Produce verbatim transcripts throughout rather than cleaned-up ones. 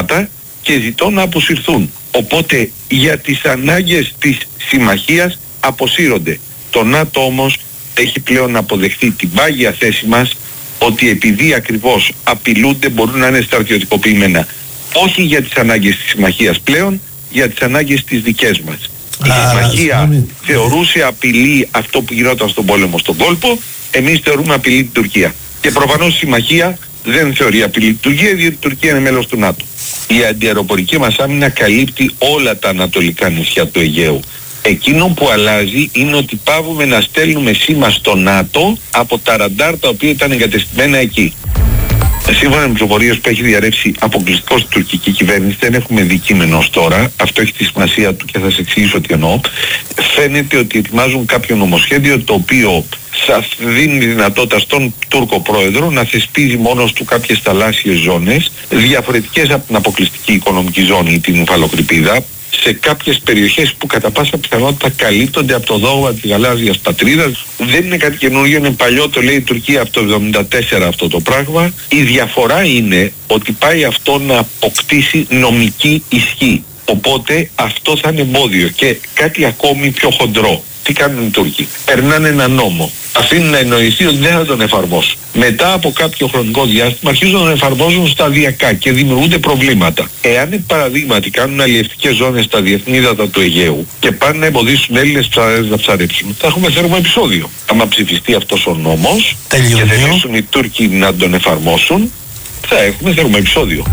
προβλήματα και ζητώ να αποσυρθούν. Οπότε για τις ανάγκες της συμμαχίας αποσύρονται. Το ΝΑΤΟ όμως έχει πλέον αποδεχθεί την πάγια θέση μας ότι επειδή ακριβώς απειλούνται μπορούν να είναι στρατιωτικοποιημένα. Όχι για τις ανάγκες της συμμαχίας πλέον, για τις ανάγκες της δικές μας. Η συμμαχία θεωρούσε απειλή αυτό που γινόταν στον πόλεμο στον κόλπο, εμείς θεωρούμε απειλή την Τουρκία. Και προφανώς η συμμαχία δεν θεωρεί απειλή την Τουρκία, διότι η Τουρκία είναι μέλος του ΝΑΤΟ. Η αντιαεροπορική μας άμυνα καλύπτει όλα τα ανατολικά νησιά του Αιγαίου. Εκείνο που αλλάζει είναι ότι πάβουμε να στέλνουμε σήμα στο ΝΑΤΟ από τα ραντάρ τα οποία ήταν εγκατεστημένα εκεί. Σύμφωνα με πληροφορίες που έχει διαρρεύσει αποκλειστικώς η τουρκική κυβέρνηση, δεν έχουμε δει κείμενο ως τώρα, αυτό έχει τη σημασία του και θα σας εξηγήσω τι εννοώ. Φαίνεται ότι ετοιμάζουν κάποιο νομοσχέδιο το οποίο θα δίνει δυνατότητα στον Τούρκο πρόεδρο να θεσπίζει μόνος του κάποιες θαλάσσιες ζώνες διαφορετικές από την αποκλειστική οικονομική ζώνη ή την υφαλοκρηπίδα, σε κάποιες περιοχές που κατά πάσα πιθανότητα καλύπτονται από το δόγμα της γαλάζιας πατρίδας. Δεν είναι κάτι καινούργιο, είναι παλιό, το λέει η Τουρκία από το εβδομήντα τέσσερα αυτό το πράγμα. Η διαφορά είναι ότι πάει αυτό να αποκτήσει νομική ισχύ. Οπότε αυτό θα είναι εμπόδιο. Και κάτι ακόμη πιο χοντρό. Τι κάνουν οι Τούρκοι? Περνάνε ένα νόμο. Αφήνουν να εννοηθεί ότι δεν θα τον εφαρμόσουν. Μετά από κάποιο χρονικό διάστημα αρχίζουν να τον εφαρμόζουν σταδιακά και δημιουργούνται προβλήματα. Εάν παραδείγματι κάνουν αλλιευτικές ζώνες στα διεθνή ύδατα του Αιγαίου και πάνε να εμποδίσουν Έλληνες ψαράδες να ψαρέψουν, θα έχουμε θέρμο επεισόδιο. Άμα ψηφιστεί αυτός ο νόμος και θελήσουν οι Τούρκοι να τον εφαρμόσουν, θα έχουμε θέρμο επεισόδιο.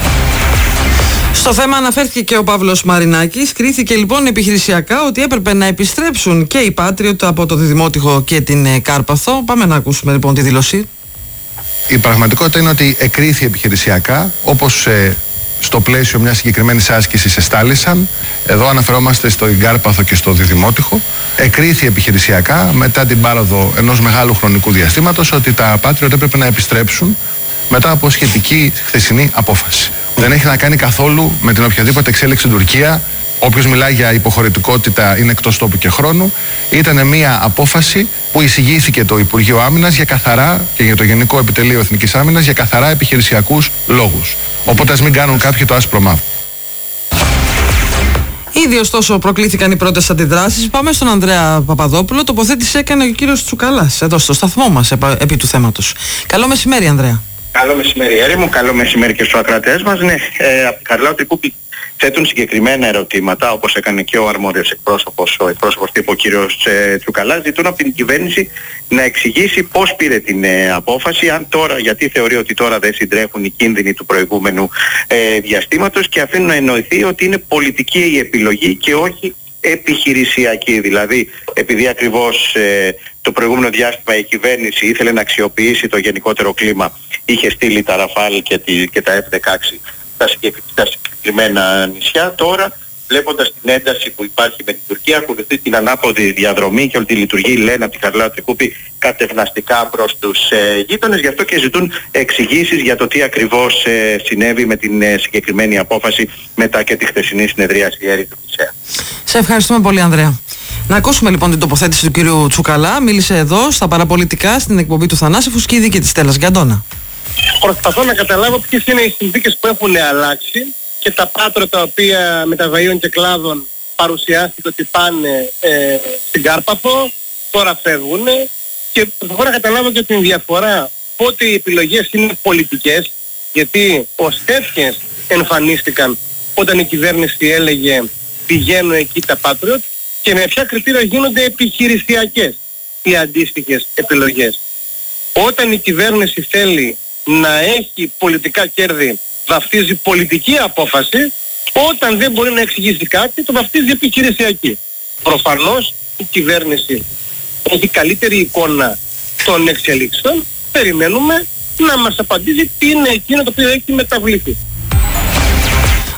Στο θέμα αναφέρθηκε και ο Παύλος Μαρινάκης. Κρίθηκε λοιπόν επιχειρησιακά ότι έπρεπε να επιστρέψουν και οι Patriot από το Διδημότυχο και την Κάρπαθο. Πάμε να ακούσουμε λοιπόν τη δήλωση. Η πραγματικότητα είναι ότι εκρίθη επιχειρησιακά, όπως ε, στο πλαίσιο μιας συγκεκριμένης άσκησης εστάλησαν. Εδώ αναφερόμαστε στο Κάρπαθο και στο Διδημότυχο. Εκρίθη επιχειρησιακά μετά την πάροδο ενός μεγάλου χρονικού διαστήματος ότι τα Patriot έπρεπε να επιστρέψουν μετά από σχετική χθεσινή απόφαση. Δεν έχει να κάνει καθόλου με την οποιαδήποτε εξέλιξη στην Τουρκία. Όποιος μιλάει για υποχωρητικότητα είναι εκτός τόπου και χρόνου. Ήταν μια απόφαση που εισηγήθηκε το Υπουργείο Άμυνας για καθαρά και για το Γενικό Επιτελείο Εθνικής Άμυνας για καθαρά επιχειρησιακούς λόγους. Οπότε ας μην κάνουν κάποιοι το άσπρο μαύρο. Ήδη ωστόσο προκλήθηκαν οι πρώτες αντιδράσεις. Πάμε στον Ανδρέα Παπαδόπουλο. Τοποθέτηση έκανε ο κύριος Τσουκαλάς εδώ στο σταθμό μας επί του θέματος. Καλό μεσημέρι, Ανδρέα. Καλό μεσημέρι, Έρη μου. Καλό μεσημέρι και στους ακροατές μας. Ναι, ε, από την Χαριλάου Τρικούπη θέτουν συγκεκριμένα ερωτήματα, όπως έκανε και ο αρμόδιος εκπρόσωπος, ο εκπρόσωπος τύπου ο κύριος ε, Τσουκαλάς. Ζητούν από την κυβέρνηση να εξηγήσει πώς πήρε την ε, απόφαση, αν τώρα, γιατί θεωρεί ότι τώρα δεν συντρέχουν οι κίνδυνοι του προηγούμενου ε, διαστήματος και αφήνουν να εννοηθεί ότι είναι πολιτική η επιλογή και όχι επιχειρησιακή. Δηλαδή, επειδή ακριβώς ε, το προηγούμενο διάστημα η κυβέρνηση ήθελε να αξιοποιήσει το γενικότερο κλίμα, είχε στείλει τα Ραφάλ και, τη, και τα εφ δεκαέξι στα, στα συγκεκριμένα νησιά, τώρα βλέποντας την ένταση που υπάρχει με την Τουρκία, ακολουθεί την ανάποδη διαδρομή και όλη τη λειτουργεί, λένε από τη Χαριλάου Τρικούπη, κατευναστικά προς τους ε, γείτονες. Γι' αυτό και ζητούν εξηγήσεις για το τι ακριβώς ε, συνέβη με την ε, συγκεκριμένη απόφαση μετά και τη χθεσινή συνεδρίαση Έρη του ΚΙΣΕΑ. Σε ευχαριστούμε πολύ, Ανδρέα. Να ακούσουμε λοιπόν την τοποθέτηση του κυρίου Τσουκαλά. Μίλησε εδώ στα παραπολιτικά στην εκπομπή του Θανάση Φουσκίδη και της Στέλλας Γκαντώνα. Προσπαθώ να καταλάβω ποιες είναι οι συνθήκες που έχουν αλλάξει και τα Patriot τα οποία μεταβαίων και κλάδων παρουσιάστηκε ότι πάνε ε, στην Κάρπαθο, τώρα φεύγουν και προσπαθώ να καταλάβω και την διαφορά πότε οι επιλογές είναι πολιτικές, γιατί ως τέτοιες εμφανίστηκαν όταν η κυβέρνηση έλεγε πηγαίνουν εκεί τα Patriot και με ποια κριτήρια γίνονται επιχειρησιακές οι αντίστοιχες επιλογές. Όταν η κυβέρνηση θέλει να έχει πολιτικά κέρδη, βαφτίζει πολιτική απόφαση, όταν δεν μπορεί να εξηγήσει κάτι, το βαφτίζει επιχειρησιακή. Προφανώς η κυβέρνηση έχει καλύτερη εικόνα των εξελίξεων, περιμένουμε να μας απαντήσει τι είναι εκείνο το οποίο έχει μεταβληθεί.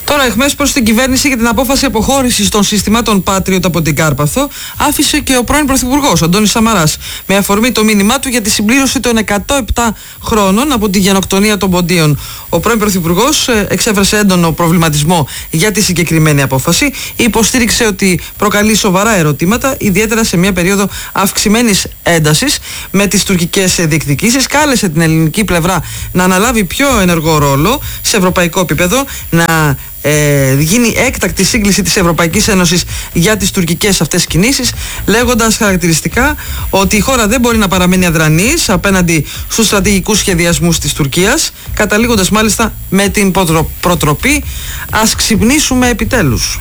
Τώρα, εχμές προς την κυβέρνηση για την απόφαση αποχώρησης των συστημάτων Patriot από την Κάρπαθο, άφησε και ο πρώην Πρωθυπουργός Αντώνης Σαμαράς, με αφορμή το μήνυμά του για τη συμπλήρωση των εκατόν επτά χρόνων από τη γενοκτονία των Ποντίων. Ο πρώην Πρωθυπουργός εξέφρασε έντονο προβληματισμό για τη συγκεκριμένη απόφαση, υποστήριξε ότι προκαλεί σοβαρά ερωτήματα, ιδιαίτερα σε μια περίοδο αυξημένης έντασης με τις τουρκικές διεκδικήσεις. Κάλεσε την ελληνική πλευρά να αναλάβει πιο ενεργό ρόλο σε ευρωπαϊκό επίπεδο, να Ε, γίνει έκτακτη σύγκληση της Ευρωπαϊκής Ένωσης για τις τουρκικές αυτές κινήσεις, λέγοντας χαρακτηριστικά ότι η χώρα δεν μπορεί να παραμένει αδρανής απέναντι στους στρατηγικούς σχεδιασμούς της Τουρκίας, καταλήγοντας μάλιστα με την προτροπή «Ας ξυπνήσουμε επιτέλους».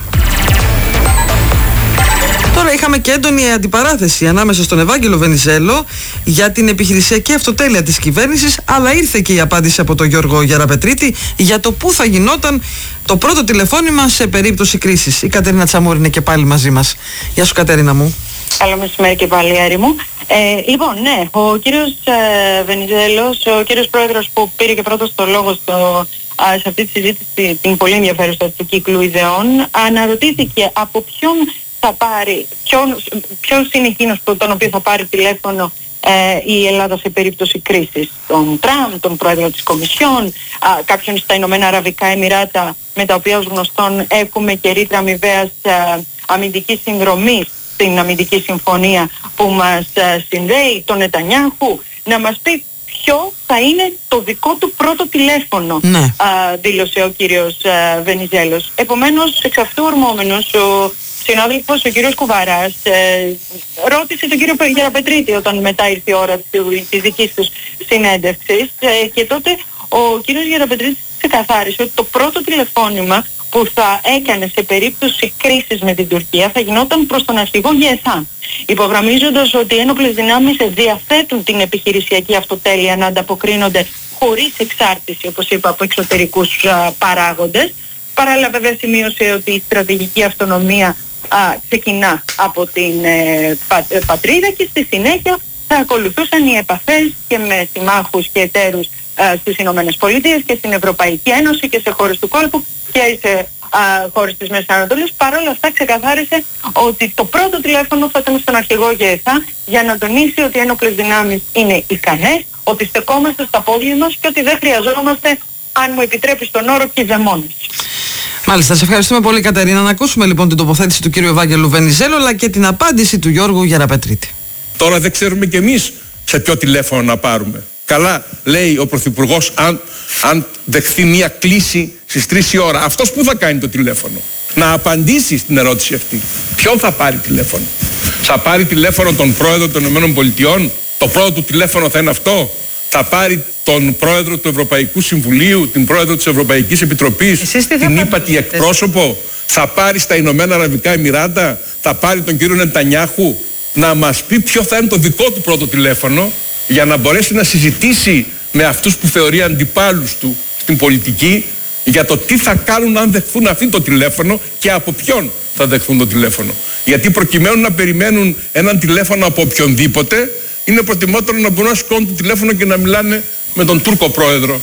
Τώρα είχαμε και έντονη αντιπαράθεση ανάμεσα στον Ευάγγελο Βενιζέλο για την επιχειρησιακή αυτοτέλεια της κυβέρνησης, αλλά ήρθε και η απάντηση από τον Γιώργο Γεραπετρίτη για το πού θα γινόταν το πρώτο τηλεφώνημα σε περίπτωση κρίσης. Η Κατερίνα Τσαμούρη είναι και πάλι μαζί μας. Γεια σου, Κατερίνα μου. Καλό μεσημέρι και πάλι, Άρη μου. Ε, λοιπόν, ναι, ο κύριος ε, Βενιζέλος, ο κύριος πρόεδρος που πήρε και πρώτος το λόγο στο, α, σε αυτή τη συζήτηση, την πολύ ενδιαφέρουσα του κύκλου ιδεών, αναρωτήθηκε από ποιον θα πάρει, ποιος, ποιος είναι εκείνος τον οποίο θα πάρει τηλέφωνο ε, η Ελλάδα σε περίπτωση κρίσης. Τον Τραμπ, τον πρόεδρο της Κομισιόν, α, κάποιον στα Ηνωμένα Αραβικά Εμιράτα, με τα οποία ως γνωστόν έχουμε και ρήτρα αμοιβαίας α, αμυντικής συνδρομής στην αμυντική συμφωνία που μας α, συνδέει, τον Νετανιάχου, να μας πει ποιο θα είναι το δικό του πρώτο τηλέφωνο, ναι. α, δήλωσε ο κύριος α, Βενιζέλος. Επομένως, εξ αυτού ορμόμενος, ο συνάδελφος, ο κύριος Κουβαράς, ε, ρώτησε τον κύριο Γεραπετρίτη όταν μετά ήρθε η ώρα του, της δικής τους συνέντευξης, ε, και τότε ο κύριος Γεραπετρίτης ξεκαθάρισε ότι το πρώτο τηλεφώνημα που θα έκανε σε περίπτωση κρίσης με την Τουρκία θα γινόταν προς τον αρχηγό ΓΕΘΑ, υπογραμμίζοντας ότι οι ένοπλες δυνάμεις διαθέτουν την επιχειρησιακή αυτοτέλεια να ανταποκρίνονται χωρίς εξάρτηση, όπως είπα, από εξωτερικούς α, παράγοντες. Παράλληλα, βέβαια, σημείωσε ότι η στρατηγική αυτονομία α, ξεκινά από την ε, πα, ε, πατρίδα και στη συνέχεια θα ακολουθούσαν οι επαφές και με συμμάχους και εταίρους ε, στις Ηνωμένες Πολιτείες και στην Ευρωπαϊκή Ένωση και σε χώρες του κόλπου και σε α, χώρες της Μέσης Ανατολής. Παρ' όλα αυτά ξεκαθάρισε ότι το πρώτο τηλέφωνο θα ήταν στον αρχηγό ΓΕΘΑ για να τονίσει ότι οι ένοπλες δυνάμεις είναι ικανές, ότι στεκόμαστε στα πόδια μας και ότι δεν χρειαζόμαστε, αν μου επιτρέπεις τον όρο, κυβεμόνες. Μάλιστα, σε ευχαριστούμε πολύ, Κατερίνα. Να ακούσουμε λοιπόν την τοποθέτηση του κύριου Ευάγγελου Βενιζέλου, αλλά και την απάντηση του Γιώργου Γεραπετρίτη. Τώρα δεν ξέρουμε κι εμείς σε ποιο τηλέφωνο να πάρουμε. Καλά, λέει ο Πρωθυπουργός, αν, αν δεχθεί μια κλήση στις τρεις η ώρα. Αυτός που θα κάνει το τηλέφωνο? Να απαντήσει στην ερώτηση αυτή. Ποιον θα πάρει τηλέφωνο? Θα πάρει τηλέφωνο τον πρόεδρο των ΗΠΑ? Το πρώτο του τηλέφωνο θα είναι αυτό? Θα πάρει τον πρόεδρο του Ευρωπαϊκού Συμβουλίου, την πρόεδρο της Ευρωπαϊκής Επιτροπής, την ύπατη εκπρόσωπο? Θα πάρει στα Ηνωμένα Αραβικά Εμιράτα? Θα πάρει τον κύριο Νετανιάχου? Να μας πει ποιο θα είναι το δικό του πρώτο τηλέφωνο, για να μπορέσει να συζητήσει με αυτούς που θεωρεί αντιπάλους του στην πολιτική για το τι θα κάνουν αν δεχθούν αυτό το τηλέφωνο και από ποιον θα δεχθούν το τηλέφωνο. Γιατί προκειμένου να περιμένουν έναν τηλέφωνο από οποιονδήποτε, είναι προτιμότερο να μπορούν να σηκώνουν το τηλέφωνο και να μιλάνε με τον Τούρκο πρόεδρο.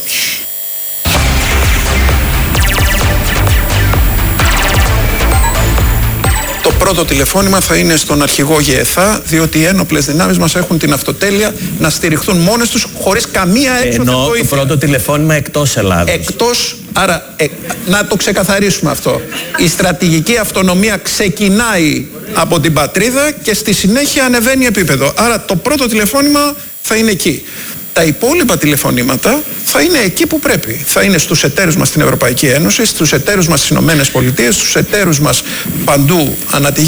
Το πρώτο τηλεφώνημα θα είναι στον αρχηγό ΓΕΘΑ, διότι οι ένοπλες δυνάμεις μας έχουν την αυτοτέλεια να στηριχθούν μόνες τους χωρίς καμία έξοδο βοήθεια. Ενώ το πρώτο τηλεφώνημα εκτός Ελλάδος. Εκτός, άρα ε, να το ξεκαθαρίσουμε αυτό. Η στρατηγική αυτονομία ξεκινάει από την πατρίδα και στη συνέχεια ανεβαίνει επίπεδο. Άρα το πρώτο τηλεφώνημα θα είναι εκεί. Τα υπόλοιπα τηλεφωνήματα θα είναι εκεί που πρέπει. Θα είναι στους εταίρους μας στην Ευρωπαϊκή Ένωση, στους εταίρους μας στις Ηνωμένες Πολιτείες, στους εταίρους μας παντού ανά τη γη.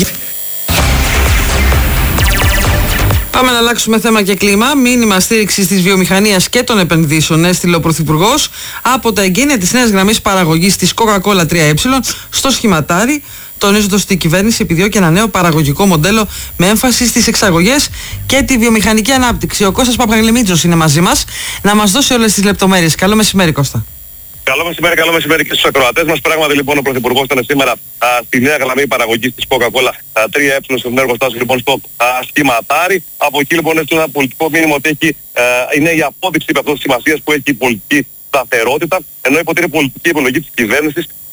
Πάμε να αλλάξουμε θέμα και κλίμα. Μήνυμα στήριξης της βιομηχανίας και των επενδύσεων έστειλε ο Πρωθυπουργός από τα εγγένεια της νέας γραμμής παραγωγής της Coca-Cola τρία ε στο σχηματάρι, τονίζοντας ότι η κυβέρνηση επιδιώκει ένα νέο παραγωγικό μοντέλο με έμφαση στις εξαγωγές και τη βιομηχανική ανάπτυξη. Ο Κώστας Παπαγλεμίτζος είναι μαζί μας να μας δώσει όλες τις λεπτομέρειες. Καλό μεσημέρι, Κώστα. Καλό μεσημέρι, καλό μεσημέρι και στους ακροατές μας. Πράγματι λοιπόν ο Πρωθυπουργός ήταν σήμερα α, στη νέα γραμμή παραγωγής της Coca-Cola τρία ε στο εργοστάσιο λοιπόν στο α, σχηματάρι. Από εκεί λοιπόν έχει ένα πολιτικό μήνυμα ότι έχει, α, είναι η απόδειξη αυτής της σημασίας που έχει η πολιτική σταθερότητα, ενώ είπε ότι είναι πολιτική επιλογή της κυβέρνησης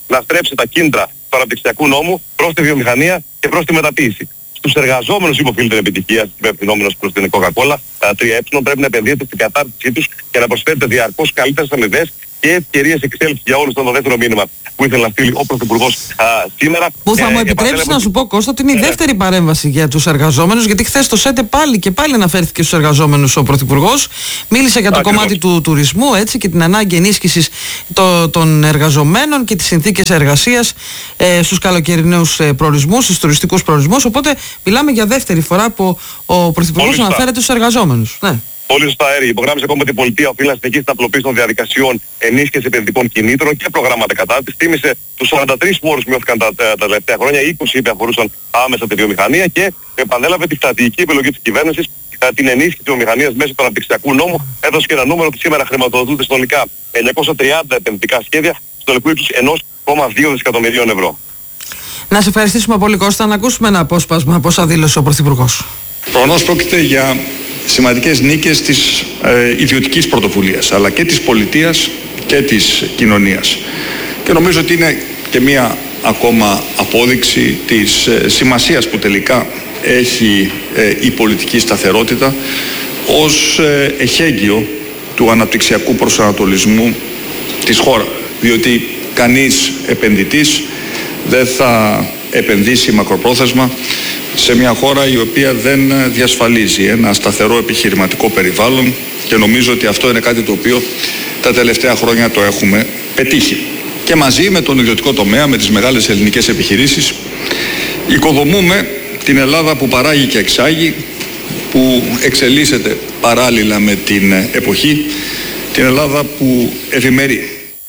να στρέψει τα κίνητρα του αναπτυξιακού νόμου προς τη βιομηχανία και προς τη μεταποίηση. Στους εργαζόμενους υποφίλητων επιτυχίας, υπευθυνόμενος προς την Coca-Cola, τρία ε, πρέπει να επενδύεται στην κατάρτισή τους και να προσφέρετε διαρκώς καλύτερες αμοιβές και ευκαιρίες εξέλιξης για όλους. Ήταν το δεύτερο μήνυμα που ήθελε να στείλει ο Πρωθυπουργός α, σήμερα. Που θα ε, μου επιτρέψει να σου πω, Κώστα, ότι είναι η δεύτερη παρέμβαση για τους εργαζόμενους, γιατί χθες το ΣΕΤΕ πάλι και πάλι αναφέρθηκε στους εργαζόμενους ο Πρωθυπουργός. Μίλησε για το Ακριβώς. κομμάτι του τουρισμού, έτσι, και την ανάγκη ενίσχυσης το, των εργαζομένων και τις συνθήκες εργασίας ε, στους καλοκαιρινούς ε, προορισμούς, στους τουριστικούς προορισμούς. Οπότε μιλάμε για δεύτερη φορά που ο Πρωθυπουργός αναφέρεται στους εργαζόμενους. Ναι. Πολύ σωστά, Έρη. Υπογράμμισε ακόμα ότι η πολιτεία οφείλει να συνεχίσει την απλοποίηση των διαδικασιών ενίσχυση επενδυτικών κινήτρων και προγράμματα κατάρτισης. Τίμησε τους σαράντα τρεις φόρους που μειώθηκαν τα, τα, τα τελευταία χρόνια, είκοσι είπε αφορούσαν άμεσα τη βιομηχανία και επανέλαβε τη στρατηγική επιλογή της κυβέρνησης, την ενίσχυση της βιομηχανίας μέσω του αναπτυξιακού νόμου. Έδωσε και ένα νούμερο ότι σήμερα χρηματοδοτούνται συνολικά εννιακόσια τριάντα επενδυτικά σχέδια, συνολικού ύψους ένα κόμμα δύο δισεκατομμυρίων ευρώ. Να σε ευχαριστήσουμε πολύ, Κώστα. Να ακούσουμε ένα απόσπασμα από όσα δήλωσε ο Πρωθυπουργός. Προφανώς πρόκειται για σημαντικές νίκες της ε, ιδιωτικής πρωτοβουλίας, αλλά και της πολιτείας και της κοινωνίας. Και νομίζω ότι είναι και μία ακόμα απόδειξη της ε, σημασίας που τελικά έχει ε, η πολιτική σταθερότητα ως ε, εχέγγυο του αναπτυξιακού προσανατολισμού της χώρας. Διότι κανείς επενδυτής δεν θα επενδύσει μακροπρόθεσμα σε μια χώρα η οποία δεν διασφαλίζει ένα σταθερό επιχειρηματικό περιβάλλον, και νομίζω ότι αυτό είναι κάτι το οποίο τα τελευταία χρόνια το έχουμε πετύχει. Και μαζί με τον ιδιωτικό τομέα, με τις μεγάλες ελληνικές επιχειρήσεις, οικοδομούμε την Ελλάδα που παράγει και εξάγει, που εξελίσσεται παράλληλα με την εποχή, την Ελλάδα που ευημερεί.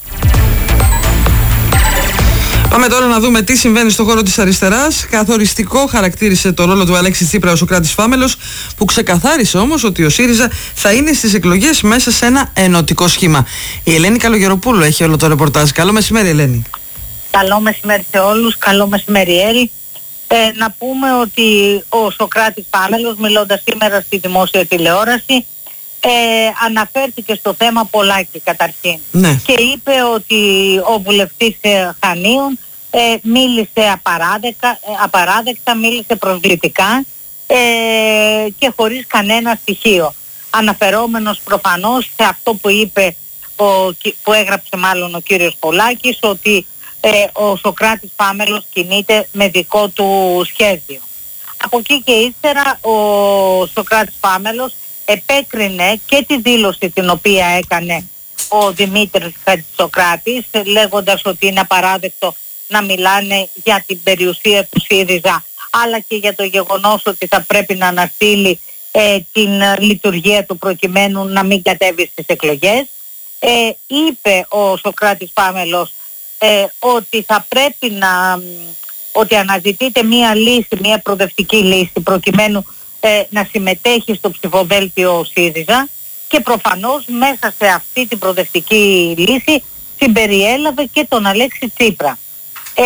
Πάμε τώρα να δούμε τι συμβαίνει στον χώρο της αριστεράς. Καθοριστικό χαρακτήρισε το ρόλο του Αλέξη Τσίπρα ο Σωκράτης Φάμελος, που ξεκαθάρισε όμως ότι ο ΣΥΡΙΖΑ θα είναι στις εκλογές μέσα σε ένα ενωτικό σχήμα. Η Ελένη Καλογεροπούλου έχει όλο το ρεπορτάζ. Καλό μεσημέρι, Ελένη. Καλό μεσημέρι σε όλους. Καλό μεσημέρι, Έρη. Ε, να πούμε ότι ο Σωκράτης Φάμελος, μιλώντας σήμερα στη δημόσια τηλεόραση, ε, αναφέρθηκε στο θέμα Πολάκη καταρχήν. Ναι. Και είπε ότι ο βουλευτής Χανίων ε, μίλησε απαράδεκτα, ε, απαράδεκτα, μίλησε προσβλητικά ε, και χωρίς κανένα στοιχείο. Αναφερόμενος προφανώς σε αυτό που είπε, ο, που έγραψε μάλλον ο κύριος Πολάκης, ότι ε, ο Σωκράτης Φάμελος κινείται με δικό του σχέδιο. Από εκεί και ύστερα ο Σωκράτης Φάμελος επέκρινε και τη δήλωση την οποία έκανε ο Δημήτρης Χατζησοκράτης, λέγοντας ότι είναι απαράδεκτο να μιλάνε για την περιουσία του ΣΥΡΙΖΑ, αλλά και για το γεγονός ότι θα πρέπει να αναστείλει ε, την λειτουργία του προκειμένου να μην κατέβει στις εκλογές. Ε, είπε ο Σωκράτης Φάμελος ε, ότι θα πρέπει να ότι αναζητείται μία λύση, μία προοδευτική λύση προκειμένου ε, να συμμετέχει στο ψηφοδέλτιο ο ΣΥΡΙΖΑ, και προφανώς μέσα σε αυτή την προοδευτική λύση συμπεριέλαβε και τον Αλέξη Τσίπρα. Ε,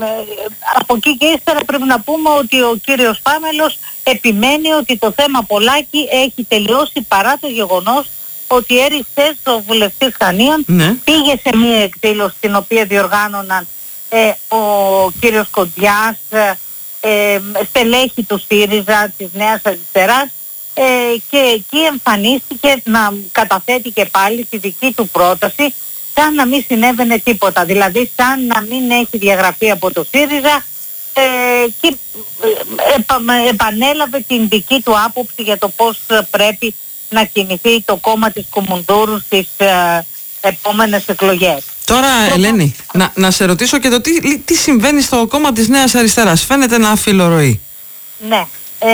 από εκεί και ύστερα πρέπει να πούμε ότι ο κύριος Φάμελος επιμένει ότι το θέμα Πολάκη έχει τελειώσει, παρά το γεγονός ότι έριξε ο βουλευτής Χανίων, ναι, πήγε σε μία εκδήλωση την οποία διοργάνωναν ε, ο κύριος Κοντιάς, ε, ε, στελέχη του ΣΥΡΙΖΑ, της Νέας Αριστεράς, ε, και εκεί εμφανίστηκε να καταθέτει και πάλι τη δική του πρόταση, σαν να μην συνέβαινε τίποτα, δηλαδή σαν να μην έχει διαγραφεί από το ΣΥΡΙΖΑ, ε, και επα, επανέλαβε την δική του άποψη για το πώς πρέπει να κινηθεί το κόμμα της Κουμουνδούρου στις ε, επόμενες εκλογές. Τώρα, Ελένη, να, να σε ρωτήσω και το τι, τι συμβαίνει στο κόμμα της Νέας Αριστεράς. Φαίνεται να φιλορροεί. Ναι, ε,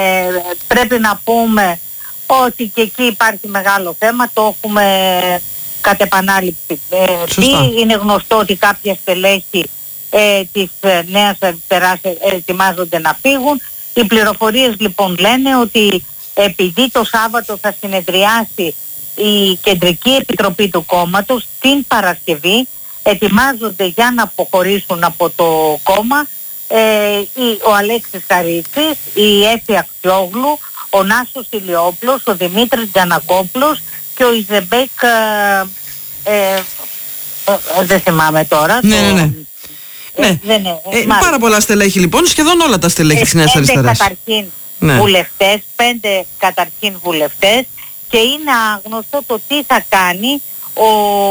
πρέπει να πούμε ότι και εκεί υπάρχει μεγάλο θέμα, το έχουμε κατ' επανάληψη ε, πει. Είναι γνωστό ότι κάποια στελέχη ε, της ε, Νέας Αριστεράς ε, ετοιμάζονται να φύγουν. Οι πληροφορίες λοιπόν λένε ότι επειδή το Σάββατο θα συνεδριάσει η Κεντρική Επιτροπή του κόμματος, την Παρασκευή ετοιμάζονται για να αποχωρήσουν από το κόμμα ε, ο Αλέξης Χαρίτσης, η Έφη Αξιόγλου, ο Νάσος Ηλιόπλος, ο Δημήτρης Τζανακόπλος και ο Ιζεμπέκ ε, ε, ε, δεν θυμάμαι τώρα. Ναι, το... ναι, ναι. Ε, ναι. Δεν, ε, ε, πάρα πολλά στελέχη λοιπόν, σχεδόν όλα τα στελέχη ε, της Νέας Αριστεράς. Πέντε καταρχήν ναι. βουλευτές, πέντε καταρχήν βουλευτές και είναι άγνωστο το τι θα κάνει ο,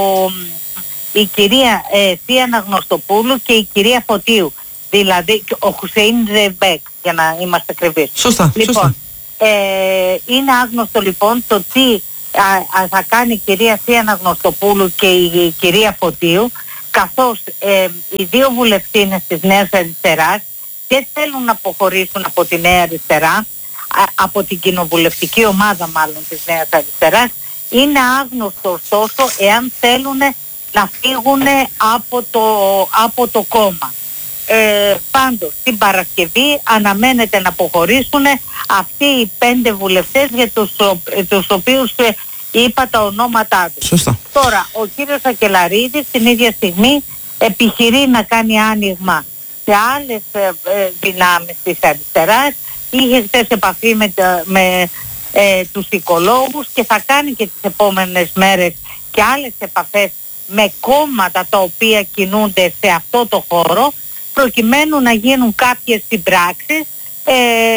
η κυρία ε, Θεία Αναγνωστοπούλου και η κυρία Φωτίου. Δηλαδή ο Χουσέιν Ρεμπέκ, για να είμαστε ακριβείς. Σωστά, λοιπόν, σωστά. Ε, είναι άγνωστο λοιπόν το τι α, α, θα κάνει η κυρία Θεία Αναγνωστοπούλου και η, η κυρία Φωτίου, καθώς ε, οι δύο βουλευτίνες της Νέας Αριστεράς δεν θέλουν να αποχωρήσουν από τη Νέα Αριστερά, α, από την κοινοβουλευτική ομάδα μάλλον της Νέας Αριστεράς. Είναι άγνωστο ωστόσο εάν θέλουν να φύγουν από το, από το κόμμα. Ε, πάντως την Παρασκευή αναμένεται να αποχωρήσουν αυτοί οι πέντε βουλευτές για τους, τους οποίους ε, είπα τα ονόματά τους. Σωστά. Τώρα ο κύριος Ακελαρίδης την ίδια στιγμή επιχειρεί να κάνει άνοιγμα σε άλλες ε, ε, δυνάμεις της αριστεράς. Είχε χθες επαφή με, με ε, τους οικολόγους και θα κάνει και τις επόμενες μέρες και άλλες επαφές με κόμματα τα οποία κινούνται σε αυτό το χώρο, προκειμένου να γίνουν κάποιες συμπράξεις ε,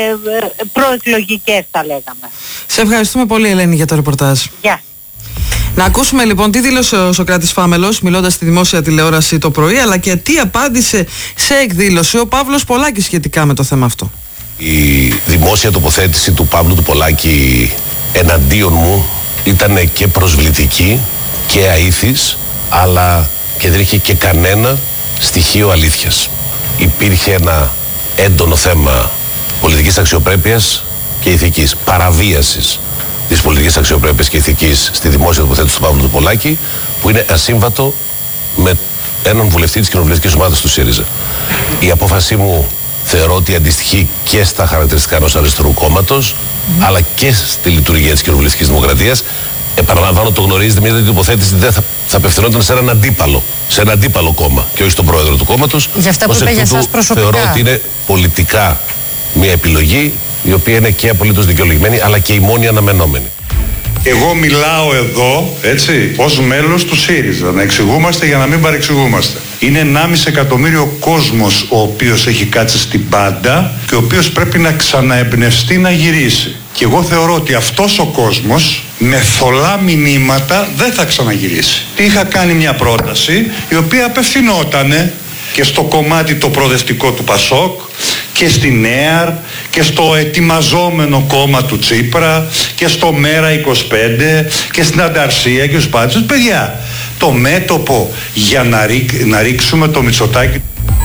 προεκλογικές θα λέγαμε. Σε ευχαριστούμε πολύ Ελένη για το ρεπορτάζ. Γεια. Να ακούσουμε λοιπόν τι δήλωσε ο Σωκράτης Φάμελος μιλώντας στη δημόσια τηλεόραση το πρωί, αλλά και τι απάντησε σε εκδήλωση ο Παύλος Πολάκης σχετικά με το θέμα αυτό. Η δημόσια τοποθέτηση του Παύλου του Πολάκη εναντίον μου ήταν και προσβλητική και αήθης, αλλά και δεν είχε και κανένα στοιχείο αλήθειας. Υπήρχε ένα έντονο θέμα πολιτικής αξιοπρέπειας και ηθικής, παραβίασης της πολιτικής αξιοπρέπειας και ηθικής στη δημόσια τοποθέτηση του Παύλου του Πολάκη, που είναι ασύμβατο με έναν βουλευτή της κοινοβουλευτικής ομάδας του ΣΥΡΙΖΑ. Η απόφασή μου θεωρώ ότι αντιστοιχεί και στα χαρακτηριστικά ενός αριστερού κόμματος, mm. αλλά και στη λειτουργία της κοινοβουλευτικής δημοκρατίας. Επαναλαμβάνω, το γνωρίζετε, μια τέτοια τοποθέτηση δεν θα, θα απευθυνόταν σε έναν αντίπαλο, σε έναν αντίπαλο κόμμα και όχι στον πρόεδρο του κόμματος. Για αυτά που είπε για εσάς προσωπικά. Θεωρώ ότι είναι πολιτικά μια επιλογή η οποία είναι και απολύτως δικαιολογημένη, αλλά και η μόνη αναμενόμενη. Εγώ μιλάω εδώ, έτσι, ως μέλος του ΣΥΡΙΖΑ, να εξηγούμαστε για να μην παρεξηγούμαστε. Είναι ενάμιση εκατομμύριο κόσμος ο οποίος έχει κάτσει στην πάντα και ο οποίος πρέπει να ξαναεμπνευστεί να γυρίσει. Και εγώ θεωρώ ότι αυτός ο κόσμος με θολά μηνύματα δεν θα ξαναγυρίσει. Είχα κάνει μια πρόταση η οποία απευθυνότανε και στο κομμάτι το προοδευτικό του Πασόκ και στην ΕΑΡ και στο ετοιμαζόμενο κόμμα του Τσίπρα και στο Μέρα είκοσι πέντε και στην Ανταρσία και στους πάντες. Παιδιά, το μέτωπο για να, ρί, να ρίξουμε το Μητσοτάκη.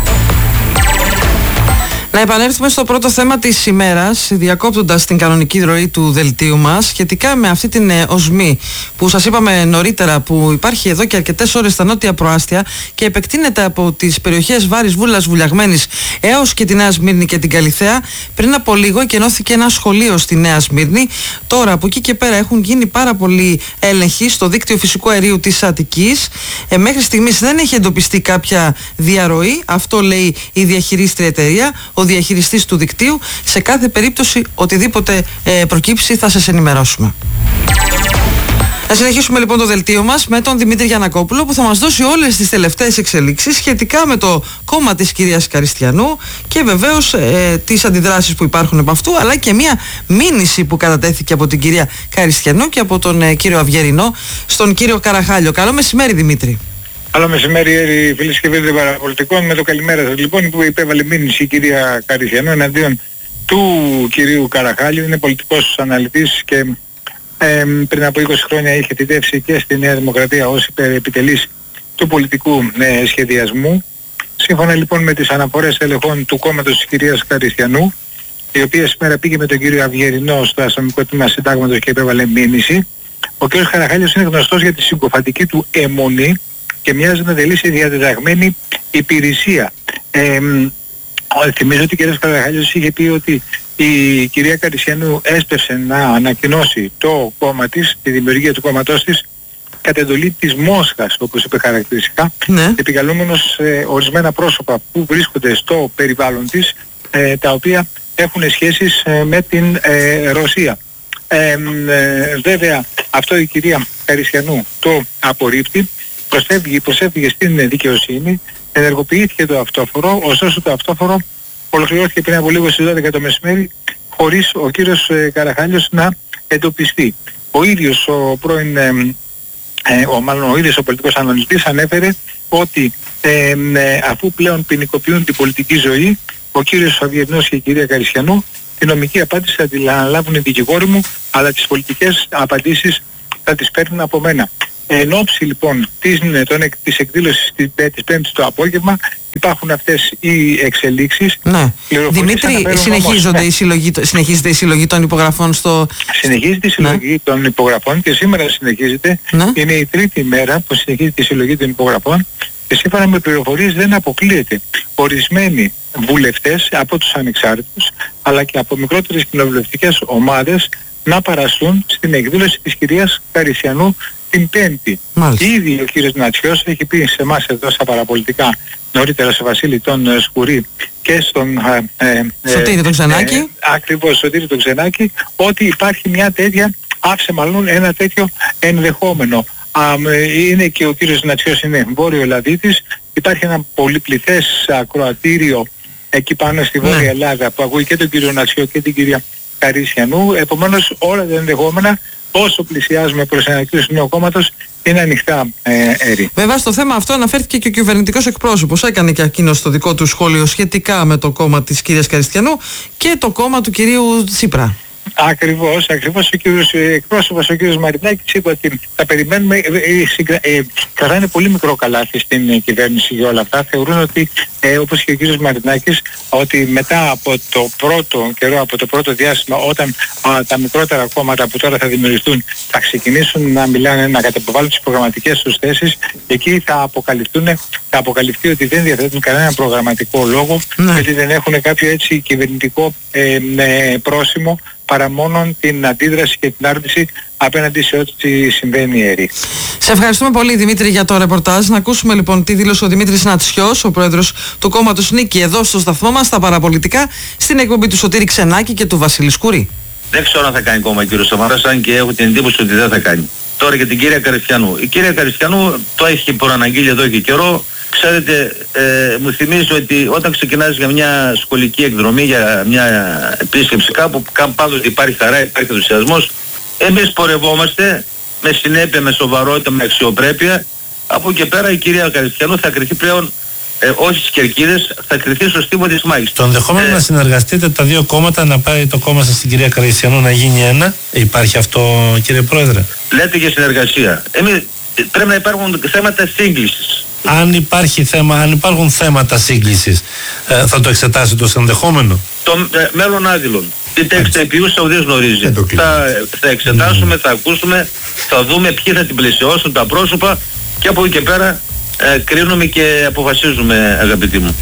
Να επανέλθουμε στο πρώτο θέμα της ημέρας, διακόπτοντας την κανονική ροή του δελτίου μας, σχετικά με αυτή την ε, οσμή που σας είπαμε νωρίτερα, που υπάρχει εδώ και αρκετές ώρες στα νότια προάστια και επεκτείνεται από τις περιοχές Βάρης, Βούλας, Βουλιαγμένης έως και τη Νέα Σμύρνη και την Καλιθέα. Πριν από λίγο εκενώθηκε ένα σχολείο στη Νέα Σμύρνη. Τώρα από εκεί και πέρα έχουν γίνει πάρα πολλοί έλεγχοι στο δίκτυο φυσικού αερίου της Αττικής. Ε, μέχρι στιγμής δεν έχει εντοπιστεί κάποια διαρροή, αυτό λέει η διαχειρίστρια εταιρεία. Ο διαχειριστής του δικτύου. Σε κάθε περίπτωση, οτιδήποτε ε, προκύψει θα σας ενημερώσουμε. Να συνεχίσουμε λοιπόν το δελτίο μας με τον Δημήτρη Γιαννακόπουλο, που θα μας δώσει όλες τις τελευταίες εξελίξεις σχετικά με το κόμμα της κυρίας Καριστιανού και βεβαίως ε, τις αντιδράσεις που υπάρχουν από αυτού, αλλά και μια μήνυση που κατατέθηκε από την κυρία Καριστιανού και από τον ε, κύριο Αυγερινό στον κύριο Καραχάλιο. Καλό μεσημέρι, Δημήτρη. Καλό μεσημέρι, φίλες και φίλοι των παραπολιτικών. Με το καλημέρα σας λοιπόν, που υπέβαλε μήνυση η κυρία Καριστιανού εναντίον του κυρίου Καραχάλιου. Είναι πολιτικός αναλυτής και ε, πριν από είκοσι χρόνια είχε θητεύσει και στη Νέα Δημοκρατία ως επιτελής του πολιτικού ε, σχεδιασμού. Σύμφωνα λοιπόν με τις αναφορές ελεγχών του κόμματος της κυρίας Καριστιανού, η οποία σήμερα πήγε με τον κύριο Αυγερινό στο αστυνομικό τμήμα συντάγματος και υπέβαλε μήνυση, ο κύριος Καραχάλιος είναι γνωστός για τη συγκοφαντική του αιμονή και μοιάζει να τελείσει διαδεδαγμένη υπηρεσία. Ε, θυμίζω ότι ο κ. Καραχάλιος είχε πει ότι η κυρία Καριστιανού έσπευσε να ανακοινώσει το κόμμα της, τη δημιουργία του κόμματός της, κατ' εντολή της Μόσχας, όπως είπε χαρακτηριστικά, ναι. επικαλούμενος ε, ορισμένα πρόσωπα που βρίσκονται στο περιβάλλον της, ε, τα οποία έχουν σχέσεις ε, με την ε, Ρωσία. Ε, ε, βέβαια αυτό η κυρία Καριστιανού το απορρίπτει προσέφυγε, προσέφυγε στην δικαιοσύνη, ενεργοποιήθηκε το αυτόφορο, ωστόσο το αυτόφορο ολοκληρώθηκε πριν από λίγο στις δώδεκα το μεσημέρι, χωρίς ο κύριος ε, Καραχάλιος να εντοπιστεί. Ο ίδιος ο πρώην, ε, ε, ο, μάλλον ο ίδιος ο πολιτικός αναλυτής ανέφερε ότι ε, ε, αφού πλέον ποινικοποιούν την πολιτική ζωή, ο κύριος Αυγερνός και η κυρία Καριστιανού, τη νομική απάντηση θα την αναλάβουν οι δικηγόροι μου, αλλά τις πολιτικές απαντήσεις θα τις παίρνουν από μένα. Εν ώψη λοιπόν της, τον, της εκδήλωσης της, της Πέμπτης το απόγευμα υπάρχουν αυτές οι εξελίξεις. Ναι. Δημήτρη, συνεχίζονται όμως, η συλλογή, συνεχίζεται η συλλογή των υπογραφών στο... Συνεχίζεται η συλλογή ναι. των υπογραφών και σήμερα συνεχίζεται. Ναι. Είναι η τρίτη μέρα που συνεχίζεται η συλλογή των υπογραφών και σύμφωνα με πληροφορίες δεν αποκλείεται ορισμένοι βουλευτές από τους ανεξάρτητους αλλά και από μικρότερες κοινοβουλευτικές ομάδες να παραστούν στην εκδήλωση της κυρίας Καριστιανού την Πέμπτη. Μάλιστα. Ήδη ο κύριος Νατσιός έχει πει σε εμάς εδώ στα παραπολιτικά, νωρίτερα σε Βασίλη τον ε, Σκουρί και στον ε, ε, Σωτήρη τον Ξενάκη. Ε, ακριβώς, Σωτήρη τον Ξενάκη, ότι υπάρχει μια τέτοια, άφησε μάλλον ένα τέτοιο ενδεχόμενο. Α, είναι και ο κύριος Νατσιός είναι Βόρειο Ελλαδίτης, υπάρχει ένα πολυπληθές ακροατήριο εκεί πάνω στη Βόρεια ναι. Ελλάδα που ακούει και τον κύριο Νατσιό και την κυρία Καριστιανού, επομένως όλα τα ενδεχόμενα όσο πλησιάζουμε προς ένα κύριο νέο κόμματος είναι ανοιχτά ε, έρη. Βέβαια στο θέμα αυτό αναφέρθηκε και ο κυβερνητικός εκπρόσωπος, έκανε και εκείνος το δικό του σχόλιο σχετικά με το κόμμα της κυρίας Καριστιανού και το κόμμα του κυρίου Τσίπρα. Ακριβώς, ακριβώς ο κύριος εκπρόσωπος, ο κύριος Μαρινάκης είπε ότι θα περιμένουμε, ε, ε, κρατάνε πολύ μικρό καλάθι στην ε, κυβέρνηση για όλα αυτά. Θεωρούν ότι, ε, όπως και ο κύριος Μαρινάκης, ότι μετά από το πρώτο καιρό, από το πρώτο διάστημα, όταν α, τα μικρότερα κόμματα που τώρα θα δημιουργηθούν θα ξεκινήσουν να μιλάνε, να καταποβάλουν τις προγραμματικές τους θέσεις, εκεί θα αποκαλυφθούν, θα αποκαλυφθεί ότι δεν διαθέτουν κανένα προγραμματικό λόγο, ναι. γιατί δεν έχουν κάποιο έτσι κυβερνητικό ε, ε, πρόσημο, παρά μόνο την αντίδραση και την άρνηση απέναντι σε ό,τι συμβαίνει έρη. Σε ευχαριστούμε πολύ Δημήτρη για το ρεπορτάζ. Να ακούσουμε λοιπόν τι δήλωσε ο Δημήτρης Νατσιός, ο πρόεδρος του κόμματος Νίκη, εδώ στο σταθμό μας, στα παραπολιτικά, στην εκπομπή του Σωτήρη Ξενάκη και του Βασίλη Σκουρί. Δεν ξέρω αν θα κάνει κόμμα ο κύριος Σαμαράς, αν και έχω την εντύπωση ότι δεν θα κάνει. Τώρα για την κυρία Καριστιανού. Η κυρία Καριστιανού το έχει προαναγγείλει εδώ και καιρό. Ξέρετε, ε, μου θυμίζει ότι όταν ξεκινάς για μια σχολική εκδρομή, για μια επίσκεψη κάπου, πάντοτε υπάρχει χαρά, υπάρχει ενθουσιασμός. Εμείς πορευόμαστε με συνέπεια, με σοβαρότητα, με αξιοπρέπεια. Από εκεί πέρα η κυρία Καριστιανού θα κριθεί πλέον ε, όχι στις κερκίδες, θα κριθεί στο στίβο της μάχης. Το ενδεχόμενο ε, να συνεργαστείτε τα δύο κόμματα, να πάει το κόμμα σας στην κυρία Καριστιανού να γίνει ένα, υπάρχει αυτό κύριε Πρόεδρε? Λέτε για συνεργασία. Εμείς πρέπει να υπάρχουν θέματα σύγκλησης. Αν υπάρχει θέμα, αν υπάρχουν θέματα σύγκλησης, ε, θα το εξετάσετε ως ενδεχόμενο? Το ε, μέλλον άδειλων. Τι τέξτα επιούσα ο Δίας γνωρίζει. Θα, θα εξετάσουμε, mm. θα ακούσουμε, θα δούμε ποιοι θα την πλαισιώσουν τα πρόσωπα και από εκεί και πέρα ε, κρίνουμε και αποφασίζουμε, αγαπητοί μου.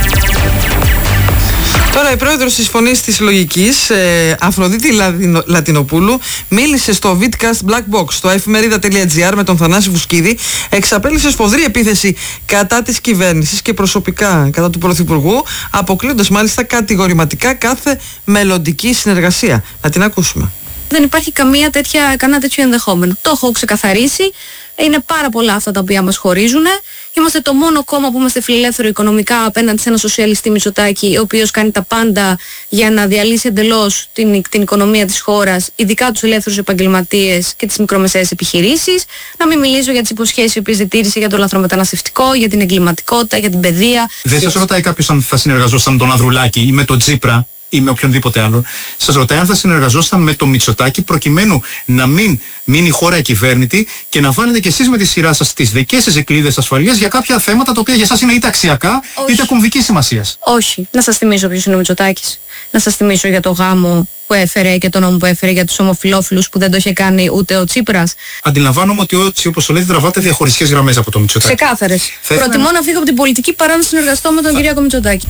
Τώρα η πρόεδρος της Φωνής της Λογικής, ε, Αφροδίτη Λατινο, Λατινοπούλου, μίλησε στο Vidcast Black Box, στο εφημερίδα τελεία τζι άρ με τον Θανάση Βουσκίδη, εξαπέλυσε σφοδρή επίθεση κατά της κυβέρνησης και προσωπικά κατά του Πρωθυπουργού, αποκλείοντας μάλιστα κατηγορηματικά κάθε μελλοντική συνεργασία. Να την ακούσουμε. Δεν υπάρχει καμία τέτοια, κανένα τέτοιο ενδεχόμενο. Το έχω ξεκαθαρίσει. Είναι πάρα πολλά αυτά τα οποία μας χωρίζουν. Είμαστε το μόνο κόμμα που είμαστε φιλελεύθερο οικονομικά απέναντι σε ένα σοσιαλιστή Μητσοτάκη, ο οποίος κάνει τα πάντα για να διαλύσει εντελώς την, την οικονομία της χώρας, ειδικά τους ελεύθερους επαγγελματίες και τις μικρομεσαίες επιχειρήσεις. Να μην μιλήσω για τις υποσχέσεις οι οποίες διατήρησε για το λαθρομεταναστευτικό, για την εγκληματικότητα, για την παιδεία. Δεν σας ρωτάει κάποιος αν θα συνεργαζόταν με τον Ανδρουλάκη ή με τον Τσίπρα ή με οποιονδήποτε άλλον. Σας ρωτάει αν θα συνεργαζόσταν με το Μητσοτάκη προκειμένου να μην μείνει η χώρα ακυβέρνητη και να βάλετε κι εσείς με τη σειρά σας τις δικές σας εκλίδες ασφαλείας για κάποια θέματα τα οποία για εσάς είναι είτε αξιακά όχι. είτε κομβικής σημασίας. Όχι. Να σας θυμίσω ποιος είναι ο Μητσοτάκης. Να σας θυμίσω για το γάμο που έφερε και τον νόμο που έφερε για τους ομοφυλόφιλους που δεν το είχε κάνει ούτε ο Τσίπρας. Αντιλαμβάνομαι ότι έτσι όπως το λέτε τραβάτε διαχωριστικές γραμμές από το Μητσοτάκη. Ξεκάθαρες. Προτιμώ να φύγω από την πολιτική παρά να συνεργαστώ με τον Θα... Κυριάκο Μητσοτάκη.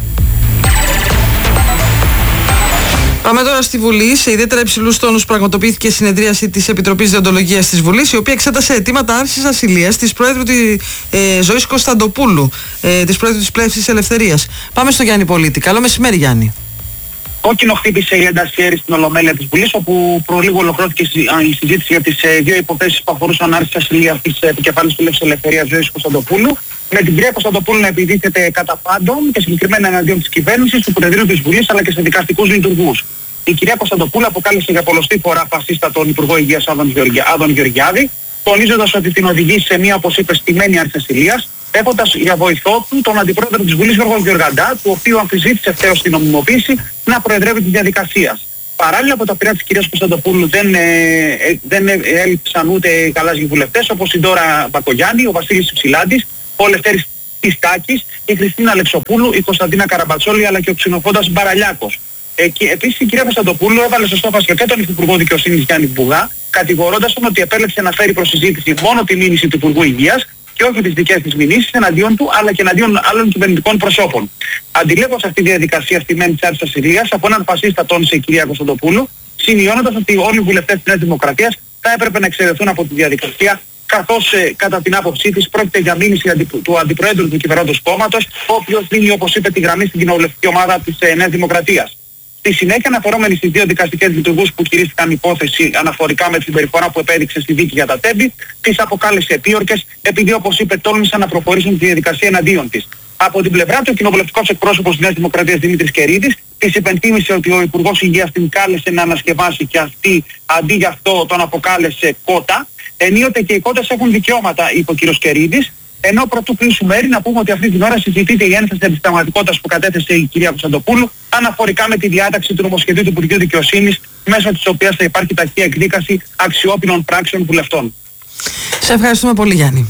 Πάμε τώρα στη Βουλή. Σε ιδιαίτερα υψηλούς τόνους πραγματοποιήθηκε συνεδρίαση της Επιτροπής Δεοντολογίας της Βουλής, η οποία εξέτασε αιτήματα άρσης ασυλίας της Προέδρου της ε, Ζωής Κωνσταντοπούλου, ε, της Προέδρου της Πλεύσης Ελευθερίας. Πάμε στο Γιάννη Πολίτη. Καλό μεσημέρι, Γιάννη. Κόκκινο χτύπησε η ένταση χέρι στην Ολομέλεια της Βουλής, όπου προ λίγο ολοκληρώθηκε η συζήτηση για τις ε, δύο υποθέσεις που αφορούσαν άρση ασυλίας της επικεφαλής του Λεύσης Ελευθερίας Ζωής Κωνσταντοπούλου, με την κυρία Κωνσταντοπούλου να επιδίθεται κατά πάντων και συγκεκριμένα εναντίον της κυβέρνησης, του Προεδρείου της Βουλής αλλά και σε δικαστικούς λειτουργούς. Η κυρία Κωνσταντοπούλου αποκάλεσε για πολλοστή φορά φασίστα τον Υπουργό Υγείας Άδων Γεωργιάδη, τονίζοντας ότι την οδηγεί σε μια, όπως είπε, στημένη άρση ασυλίας, έχοντας για βοηθό του τον Αντιπρόεδρο της Βουλής Γιώργο Γεωργαντά, του οποίου αμφισβήτησε ευθέως την νομιμοποίηση, να προεδρεύει τη διαδικασία. Παράλληλα, από τα πειρά της κυρίας Κωνσταντοπούλου δεν, ε, ε, δεν ε, έλειψαν ούτε οι καλάζιοι βουλευτές, όπως η Ντόρα Μπακογιάννη, ο Βασίλης Ψηλάντης, ο Λευτέρης Τιστάκης, η Χριστίνα Λεψοπούλου, η Κωνσταντίνα Καραμπατσόλη αλλά και ο ξενοφόντας Μπαραλιάκος. Ε, και επίσης η κυρία Κωνσταντοπούλου έβαλε στο στόχαστρο και τον Υφυπουργό Δικαιοσύνης Γιάννη Μπουγά, κατηγορώντας τον ότι επέλεξε να φέρει προς συζήτηση μόνο τη μήνυση του Υπουργού Υγείας και όχι τις δικές της μηνύσεις εναντίον του αλλά και εναντίον άλλων κυβερνητικών προσώπων. Αντιλέγω σε αυτή τη διαδικασία στημένη της άρσης ασυλίας από έναν φασίστα, τόνισε η κυρία Κωνσταντοπούλου, σημειώνοντας ότι όλοι οι βουλευτές της Νέας Δημοκρατίας θα έπρεπε να εξαιρεθούν από τη διαδικασία, καθώς ε, κατά την άποψή της πρόκειται για μήνυση αντι, του Αντιπροέδρου του κυβερνώντος κόμματος, ο οποίος δίνει, όπως είπε, τη γραμμή στην κοινοβουλευτική ομάδα της ε, Νέας Δημοκρατίας. Στη συνέχεια, αναφερόμενοι στις δύο δικαστικές λειτουργούς που χειρίστηκαν υπόθεση αναφορικά με τη συμπεριφορά που επέδειξε στη δίκη για τα Τέμπη, τις αποκάλεσε επίορκες, επειδή, όπως είπε, τόλμησαν να προχωρήσουν τη διαδικασία εναντίον της. Από την πλευρά του, ο κοινοβουλευτικός εκπρόσωπος της Νέας Δημοκρατίας Δημήτρης Κερίδης της υπενθύμησε ότι ο Υπουργός Υγείας την κάλεσε να ανασκευάσει και αυτή αντί γι' αυτό τον αποκάλεσε κότα. Ενίοτε και οι κότες έχουν δικαιώματα, είπε ο κ. Κερίδης. Ενώ πρωτού κλείσουμε μέρη, να πούμε ότι αυτή την ώρα συζητείται η ένσταση αντισταγματικότητας που κατέθεσε η κυρία Κωνσταντοπούλου αναφορικά με τη διάταξη του νομοσχεδίου του Υπουργείου Δικαιοσύνης, μέσω της οποίας θα υπάρχει ταχεία εκδίκαση αξιόπινων πράξεων βουλευτών. Σε ευχαριστούμε πολύ, Γιάννη.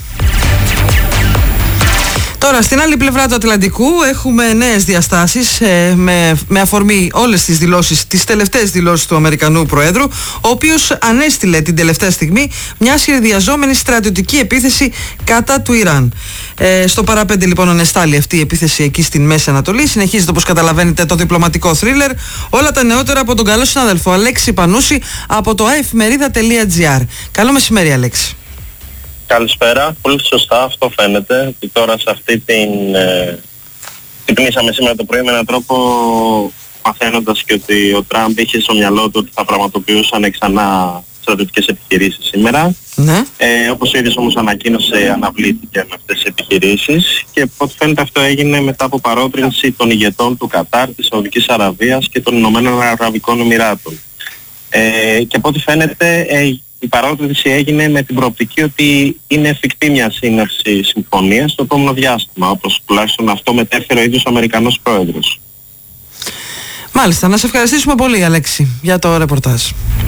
Τώρα, στην άλλη πλευρά του Ατλαντικού έχουμε νέες διαστάσεις ε, με, με αφορμή όλες τις δηλώσεις, τις τελευταίες δηλώσεις του Αμερικανού Προέδρου, ο οποίος ανέστηλε την τελευταία στιγμή μια σχεδιαζόμενη στρατιωτική επίθεση κατά του Ιράν. Ε, στο παραπέντε λοιπόν ανεστάλλει αυτή η επίθεση εκεί στην Μέση Ανατολή. Συνεχίζεται, όπως καταλαβαίνετε, το διπλωματικό θρίλερ. Όλα τα νεότερα από τον καλό συνάδελφο Αλέξη Πανούση από το αεφημερίδα τελεία τζι άρ. Καλό μεσημέρι, Αλέξη. Καλησπέρα. Πολύ σωστά αυτό φαίνεται, ότι τώρα σε αυτή την... Ε, ξυπνήσαμε σήμερα το πρωί με έναν τρόπο, μαθαίνοντας και ότι ο Τραμπ είχε στο μυαλό του ότι θα πραγματοποιούσαν ξανά στρατιωτικές επιχειρήσεις σήμερα. Ναι. Ε, όπως ο ίδιος όμως ανακοίνωσε, αναβλήθηκε με αυτές τις επιχειρήσεις και από ό,τι φαίνεται αυτό έγινε μετά από παρότρινση των ηγετών του Κατάρ, της Σαουδικής Αραβίας και των Ηνωμένων Αραβικών Εμιράτων. Ε, και από ό,τι φαίνεται ε, η παρότρινση έγινε με την προοπτική ότι είναι εφικτή μια σύναψη συμφωνίας στο επόμενο διάστημα, όπως τουλάχιστον αυτό μετέφερε ο ίδιος ο Αμερικανός Πρόεδρος. Μάλιστα, να σε ευχαριστήσουμε πολύ, Αλέξη, για το ρεπορτάζ.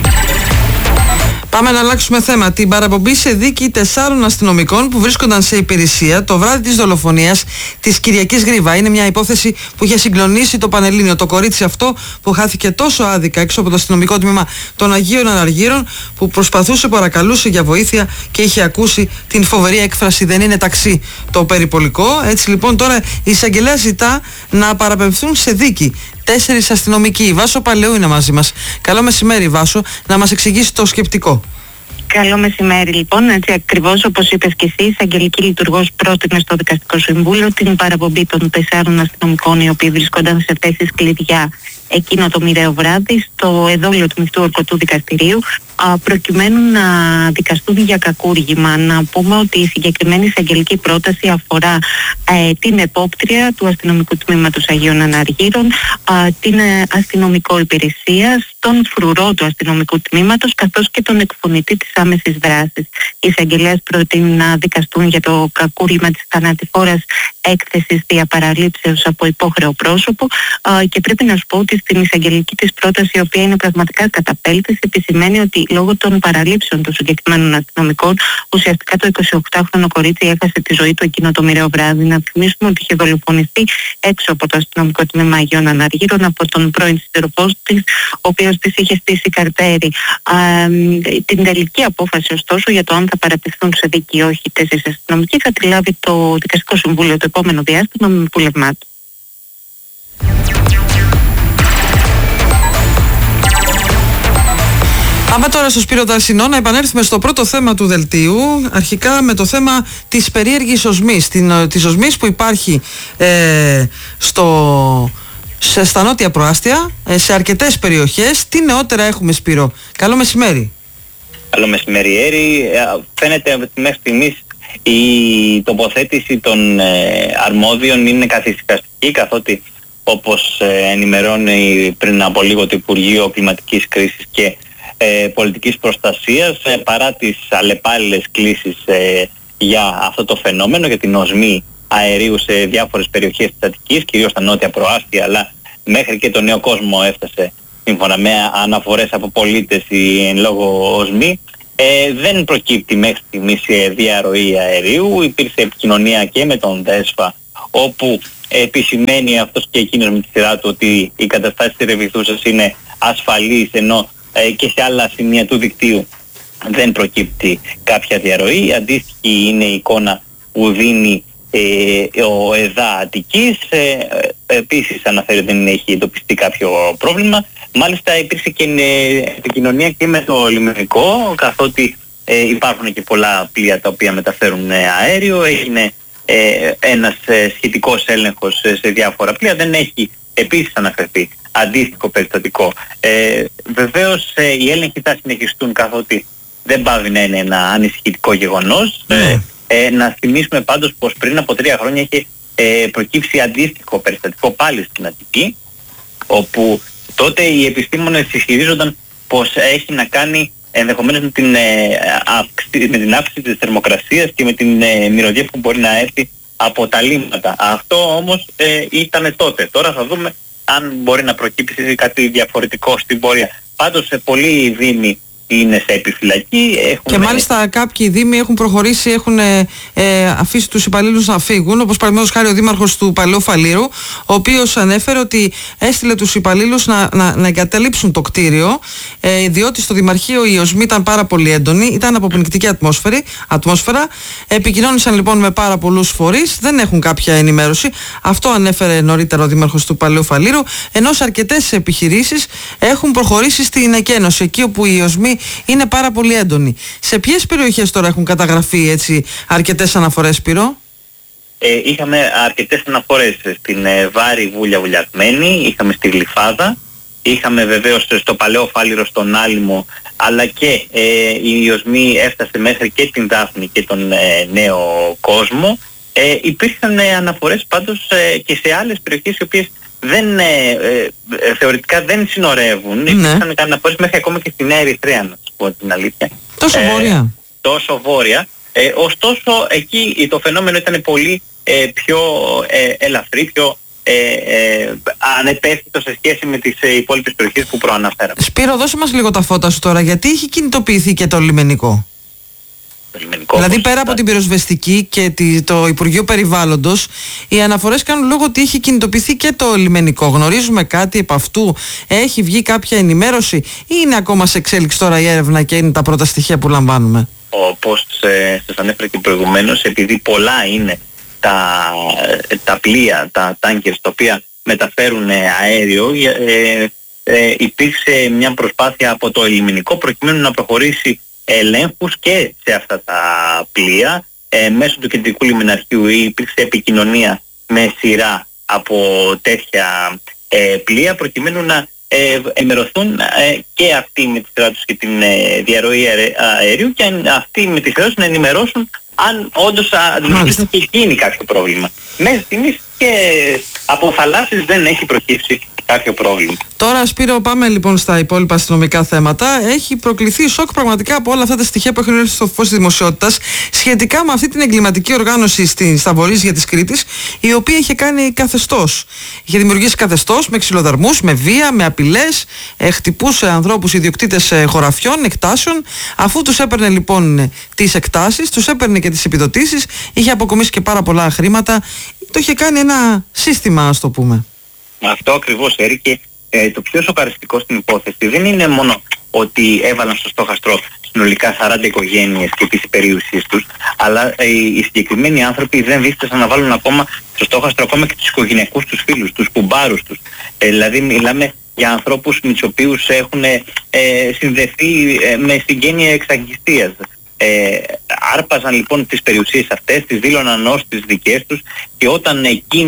Πάμε να αλλάξουμε θέμα. Την παραπομπή σε δίκη τεσσάρων αστυνομικών που βρίσκονταν σε υπηρεσία το βράδυ της δολοφονίας της Κυριακής Γρίβα. Είναι μια υπόθεση που είχε συγκλονίσει το Πανελλήνιο. Το κορίτσι αυτό που χάθηκε τόσο άδικα έξω από το αστυνομικό τμήμα των Αγίων Αναργύρων, που προσπαθούσε, παρακαλούσε για βοήθεια και είχε ακούσει την φοβερή έκφραση «Δεν είναι ταξί» το περιπολικό. Έτσι λοιπόν τώρα η εισαγγελέα ζητά να παραπεμφθούν σε δίκη τέσσερις αστυνομικοί. Η Βάσο Παλαιού είναι μαζί μας. Καλό μεσημέρι, Βάσο, να μας εξηγήσει το σκεπτικό. Καλό μεσημέρι, λοιπόν. Έτσι ακριβώς όπως είπες και εσύ, η εισαγγελική λειτουργός πρότεινε στο Δικαστικό Συμβούλιο την παραπομπή των τεσσάρων αστυνομικών οι οποίοι βρισκόνταν σε θέσεις κλειδιά εκείνο το μοιραίο βράδυ στο εδόλιο του Μεικτού Ορκωτού Δικαστηρίου, προκειμένου να δικαστούν για κακούργημα. Να πούμε ότι η συγκεκριμένη εισαγγελική πρόταση αφορά ε, την επόπτρια του αστυνομικού τμήματος Αγίων Αναργύρων, ε, την ε, αστυνομικό υπηρεσία, τον φρουρό του αστυνομικού τμήματος, καθώς και τον εκφωνητή της άμεσης δράσης. Η εισαγγελέας προτείνει να δικαστούν για το κακούργημα της θανατηφόρας έκθεσης διαπαραλήψεως από υπόχρεο πρόσωπο, ε, και πρέπει να σου πω ότι στην εισαγγελική της πρόταση, η οποία είναι πραγματικά καταπέλτης, επισημαίνει ότι λόγω των παραλήψεων των συγκεκριμένων αστυνομικών, ουσιαστικά το εικοσιοκτάχρονο κορίτσι έχασε τη ζωή του εκείνο το μοιραίο βράδυ. Να θυμίσουμε ότι είχε δολοφονηθεί έξω από το αστυνομικό τμήμα Αγίων Αναργύρων από τον πρώην σύντροφό της, ο οποίος της είχε στήσει καρτέρι. Α, την τελική απόφαση, ωστόσο, για το αν θα παραπευθούν σε δίκη ή όχι τέσσερις αστυνομικοί θα τη λάβει το Δικαστικό Συμβούλιο το επόμενο διάστημα με βουλευμά του. Πάμε τώρα στο Σπύρο Ταρσινό να επανέλθουμε στο πρώτο θέμα του δελτίου, αρχικά με το θέμα της περίεργης οσμής, την, της οσμής που υπάρχει ε, στο σε, στα νότια προάστια, σε αρκετές περιοχές. Τι νεότερα έχουμε, Σπύρο? Καλό μεσημέρι. Καλό μεσημέρι, Έρη. Φαίνεται από τη μέχρι στιγμής η τοποθέτηση των ε, αρμόδιων είναι καθησυχαστική, καθότι όπως ε, ενημερώνει πριν από λίγο το Υπουργείο Κλιματικής Κρίσης και ε, Πολιτικής Προστασίας, ε, παρά τις αλλεπάλληλες κλήσεις ε, για αυτό το φαινόμενο, για την οσμή αερίου σε διάφορες περιοχές της Αττικής, κυρίως στα νότια προάστια, αλλά μέχρι και το Νέο Κόσμο έφτασε, σύμφωνα με αναφορές από πολίτες, η εν λόγω οσμή. Ε, δεν προκύπτει μέχρι στιγμής διαρροή αερίου. Υπήρξε επικοινωνία και με τον ΔΕΣΦΑ, όπου επισημαίνει αυτός και εκείνος με τη σειρά του ότι οι καταστάσεις της Ρεβιθούσας είναι ασφαλείς, ενώ ε, και σε άλλα σημεία του δικτύου δεν προκύπτει κάποια διαρροή. Αντίστοιχη είναι η εικόνα που δίνει ε, ο ΕΔΑ Αττικής. Ε, επίσης αναφέρει ότι δεν έχει εντοπιστεί κάποιο πρόβλημα. Μάλιστα υπήρξε και επικοινωνία και με το λιμενικό, καθότι ε, υπάρχουν και πολλά πλοία τα οποία μεταφέρουν ε, αέριο. Έγινε ε, ένας ε, σχετικός έλεγχος ε, σε διάφορα πλοία. Δεν έχει επίσης αναφερθεί αντίστοιχο περιστατικό. Ε, βεβαίως ε, οι έλεγχοι θα συνεχιστούν, καθότι δεν πάβει να είναι ένα ανησυχητικό γεγονός. Mm. Ε, ε, να θυμίσουμε πάντως πως πριν από τρία χρόνια είχε ε, προκύψει αντίστοιχο περιστατικό πάλι στην Αττική, όπου τότε οι επιστήμονες ισχυρίζονταν πως έχει να κάνει ενδεχομένως με την, ε, αύξηση, με την αύξηση της θερμοκρασίας και με την ε, μυρωδιά που μπορεί να έρθει από τα λίμματα. Αυτό όμως ε, ήταν τότε. Τώρα θα δούμε αν μπορεί να προκύψει κάτι διαφορετικό στην πορεία. Πάντως σε πολλοί δήμοι είναι σε επιφυλακή. Έχουν... Και μάλιστα κάποιοι δήμοι έχουν προχωρήσει, έχουν ε, ε, αφήσει τους υπαλλήλους να φύγουν, όπως παραδείγματος χάρη ο δήμαρχος του Παλαιού Φαλήρου, ο οποίος ανέφερε ότι έστειλε τους υπαλλήλους να, να, να εγκαταλείψουν το κτίριο, ε, διότι στο Δημαρχείο η οσμή ήταν πάρα πολύ έντονη, ήταν αποπνικτική ατμόσφαιρα, ατμόσφαιρα. Επικοινώνησαν λοιπόν με πάρα πολλούς φορείς, δεν έχουν κάποια ενημέρωση. Αυτό ανέφερε νωρίτερα ο δήμαρχος του Παλαιού Φαλήρου, ενώ σε αρκετές επιχειρήσεις έχουν προχωρήσει στην εκένωση, εκεί όπου η οσμή είναι πάρα πολύ έντονη. Σε ποιες περιοχές τώρα έχουν καταγραφεί έτσι αρκετές αναφορές, Σπύρο? Ε, είχαμε αρκετές αναφορές στην ε, Βάρη Βούλια Βουλιαγμένη, είχαμε στη Γλυφάδα, είχαμε βεβαίως στο Παλαιό Φάληρο, στον Άλυμο, αλλά και ε, η οσμή έφτασε μέχρι και την Δάφνη και τον ε, Νέο Κόσμο. Ε, υπήρχαν ε, αναφορές πάντως ε, και σε άλλες περιοχές οι οποίες δεν, ε, ε, θεωρητικά δεν συνορεύουν. Ναι. Υπήρξαν αναφορές μέχρι ακόμα και στη Νέα Ερυθρέα, να σας πω την αλήθεια. Τόσο ε, βόρεια. Τόσο βόρεια. Ε, ωστόσο εκεί το φαινόμενο ήταν πολύ ε, πιο ε, ελαφρύ, πιο ε, ε, ανεπαίσθητο σε σχέση με τις ε, υπόλοιπες περιοχές που προαναφέραμε. Σπύρο, δώσε μας λίγο τα φώτα σου τώρα, γιατί έχει κινητοποιηθεί και το λιμενικό? Δηλαδή πέρα από την πυροσβεστική και το Υπουργείο Περιβάλλοντος, οι αναφορές κάνουν λόγο ότι έχει κινητοποιηθεί και το λιμενικό. Γνωρίζουμε κάτι επ' αυτού? Έχει βγει κάποια ενημέρωση ή είναι ακόμα σε εξέλιξη τώρα η έρευνα και είναι τα πρώτα στοιχεία που λαμβάνουμε? Όπως ε, σας ανέφερα και προηγουμένως, επειδή πολλά είναι τα, τα πλοία, τα τάνκερς τα οποία μεταφέρουν αέριο, ε, ε, υπήρξε μια προσπάθεια από το λιμενικό προκειμένου να προχωρήσει ελέγχους και σε αυτά τα πλοία. Ε, μέσω του κεντρικού λιμεναρχείου υπήρξε επικοινωνία με σειρά από τέτοια ε, πλοία, προκειμένου να ε, ενημερωθούν ε, και αυτοί με τη σειρά τους και την ε, διαρροή αερίου, και αυτοί με τη σειρά τους να ενημερώσουν αν όντως αντιμετωπίζουν και εκείνοι κάποιο πρόβλημα. Μέχρι στιγμής και από θαλάσσης δεν έχει προκύψει κάποιο πρόβλημα. Τώρα, Σπύρο, πάμε λοιπόν στα υπόλοιπα αστυνομικά θέματα. Έχει προκληθεί σοκ πραγματικά από όλα αυτά τα στοιχεία που έχουν έρθει στο φως της δημοσιότητας σχετικά με αυτή την εγκληματική οργάνωση στη, στα βορίζια της Κρήτης, η οποία είχε κάνει καθεστώς. Είχε δημιουργήσει καθεστώς με ξυλοδαρμούς, με βία, με απειλές, ε, χτυπούσε ανθρώπους ιδιοκτήτες ε, χωραφιών, εκτάσεων. Αφού τους έπαιρνε λοιπόν τις εκτάσεις, τους έπαιρνε και τις επιδοτήσεις, είχε αποκομίσει και πάρα πολλά χρήματα. Το είχε κάνει ένα σύστημα, ας το πούμε. Αυτό ακριβώς, Έρη, και ε, το πιο σοκαριστικό στην υπόθεση δεν είναι μόνο ότι έβαλαν στο στόχαστρο συνολικά σαράντα οικογένειες και τις περιουσίες τους, αλλά ε, οι συγκεκριμένοι άνθρωποι δεν δίστασαν να βάλουν ακόμα στο στόχαστρο ακόμα και τους οικογενειακούς τους φίλους, τους κουμπάρους τους. Ε, δηλαδή μιλάμε για ανθρώπους με τους οποίους έχουν ε, συνδεθεί ε, με συγγένεια εξαγγιστίας. Ε, άρπαζαν λοιπόν τις περιουσίες αυτές, τις δήλωναν ως τις δικές τους, και όταν εκείνοι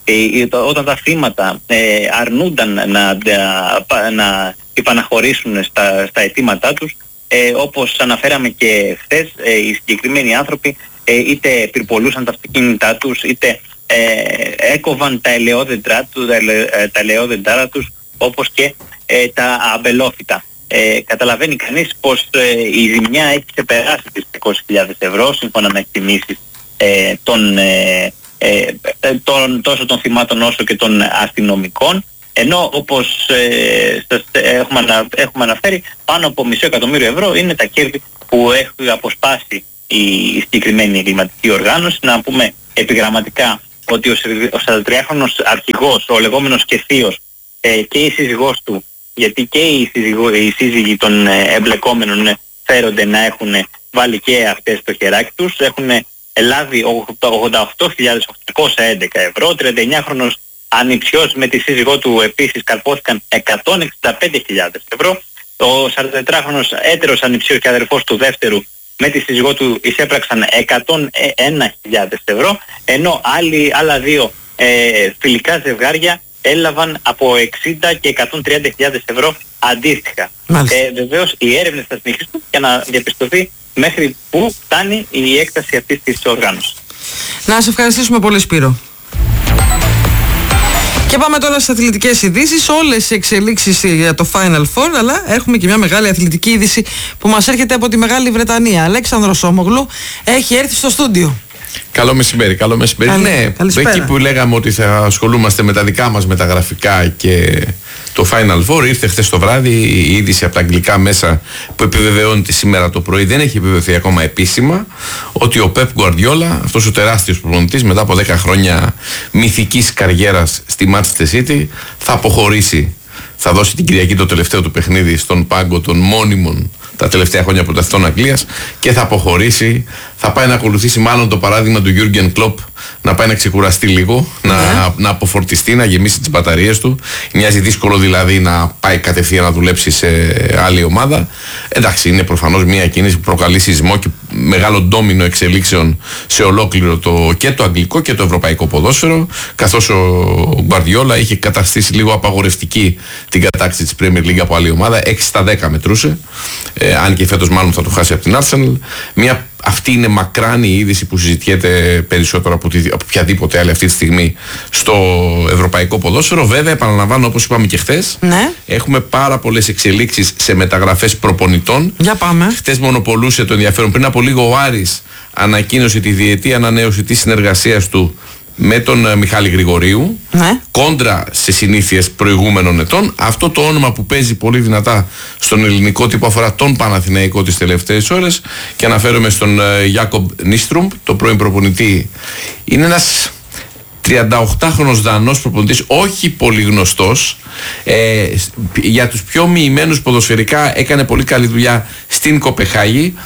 ε, το, όταν τα θύματα ε, αρνούνταν να, να, να υπαναχωρήσουν στα, στα αιτήματά τους, ε, όπως αναφέραμε και χθες, ε, οι συγκεκριμένοι άνθρωποι ε, είτε πυρπολούσαν τα αυτοκίνητά τους, είτε ε, έκοβαν τα ελαιόδεντρά τους, τα, ελαι, τα ελαιόδεντρα τους, όπως και ε, τα αμπελόφυτα. Ε, καταλαβαίνει κανείς πως ε, η ζημιά έχει ξεπεράσει τις διακόσιες χιλιάδες ευρώ σύμφωνα με εκτιμήσεις ε, των, ε, ε, των, τόσο των θυμάτων όσο και των αστυνομικών, ενώ όπως ε, σας έχουμε, ανα, έχουμε αναφέρει, πάνω από μισό εκατομμύριο ευρώ είναι τα κέρδη που έχει αποσπάσει η συγκεκριμένη εγκληματική οργάνωση. Να πούμε επιγραμματικά ότι ο σαραντατριάχρονος αρχηγός, ο λεγόμενος και θείος, ε, και η σύζυγός του, γιατί και οι, σύζυγο, οι σύζυγοι των ε, εμπλεκόμενων φέρονται να έχουν βάλει και αυτές το χεράκι τους, έχουν λάβει ογδόντα οκτώ χιλιάδες οκτακόσια έντεκα ευρώ, τριανταεννιάχρονος ανιψιός με τη σύζυγό του επίσης καρπόθηκαν εκατόν εξήντα πέντε χιλιάδες ευρώ, ο σαραντατετράχρονος έτερος ανιψιός και αδερφός του δεύτερου με τη σύζυγό του εισέπραξαν εκατόν ένα χιλιάδες ευρώ, ενώ άλλοι, άλλα δύο ε, φιλικά ζευγάρια έλαβαν από εξήντα και εκατόν τριάντα χιλιάδες ευρώ αντίστοιχα. Ε, βεβαίως οι έρευνες θα συνεχίσουν για να διαπιστωθεί μέχρι πού φτάνει η έκταση αυτής της οργάνωσης. Να σας ευχαριστήσουμε πολύ, Σπύρο. Και πάμε τώρα στις αθλητικές ειδήσεις, όλες οι εξελίξεις για το Final Four, αλλά έχουμε και μια μεγάλη αθλητική είδηση που μας έρχεται από τη Μεγάλη Βρετανία. Αλέξανδρος Όμογλου έχει έρθει στο στούντιο. Καλό μεσημέρι, καλό μεσημέρι. Καλή, ναι, καλησπέρα. Εκεί που λέγαμε ότι θα ασχολούμαστε με τα δικά μας μεταγραφικά και το Final Four, ήρθε χθες το βράδυ η είδηση από τα αγγλικά μέσα που επιβεβαιώνεται σήμερα το πρωί, δεν έχει επιβεβαιωθεί ακόμα επίσημα, ότι ο Pep Guardiola, αυτός ο τεράστιος προπονητής, μετά από δέκα χρόνια μυθικής καριέρας στη Manchester City, θα αποχωρήσει. Θα δώσει την Κυριακή το τελευταίο του παιχνίδι στον πάγκο των μόνιμων τα τελευταία χρόνια πρωταθλητών Αγγλίας και θα αποχωρήσει. Θα πάει να ακολουθήσει μάλλον το παράδειγμα του Jürgen Klopp, να πάει να ξεκουραστεί λίγο, yeah. να, να αποφορτιστεί, να γεμίσει τις μπαταρίες του. Μοιάζει δύσκολο δηλαδή να πάει κατευθείαν να δουλέψει σε άλλη ομάδα. Εντάξει, είναι προφανώς μια κίνηση που προκαλεί σεισμό και μεγάλο ντόμινο εξελίξεων σε ολόκληρο το, και το αγγλικό και το ευρωπαϊκό ποδόσφαιρο, καθώς ο Guardiola είχε καταστήσει λίγο απαγορευτική την κατάκτηση της Premier League από άλλη ομάδα, έξι στα δέκα μετρούσε, ε, αν και φέτος μάλλον θα το χάσει από την Arsenal. Μια Αυτή είναι μακράν η είδηση που συζητιέται περισσότερο από, τη, από οποιαδήποτε άλλη αυτή τη στιγμή στο ευρωπαϊκό ποδόσφαιρο. Βέβαια, επαναλαμβάνω, όπως είπαμε και χθες, ναι. έχουμε πάρα πολλές εξελίξεις σε μεταγραφές προπονητών. Για πάμε. Χθες μονοπολούσε το ενδιαφέρον. Πριν από λίγο ο Άρης ανακοίνωσε τη διετή ανανέωση της συνεργασίας του με τον Μιχάλη Γρηγορίου, ναι. κόντρα σε συνήθειες προηγούμενων ετών. Αυτό το όνομα που παίζει πολύ δυνατά στον ελληνικό τύπο αφορά τον Παναθηναϊκό τις τελευταίες ώρες και αναφέρομαι στον Γιάκομπ Νίστρουμ, το πρώην προπονητή. Είναι ένας τριανταοκτάχρονος Δανός προπονητής, όχι πολύ γνωστός, ε, για τους πιο μοιημένους ποδοσφαιρικά έκανε πολύ καλή δουλειά στην Κοπεχάγη.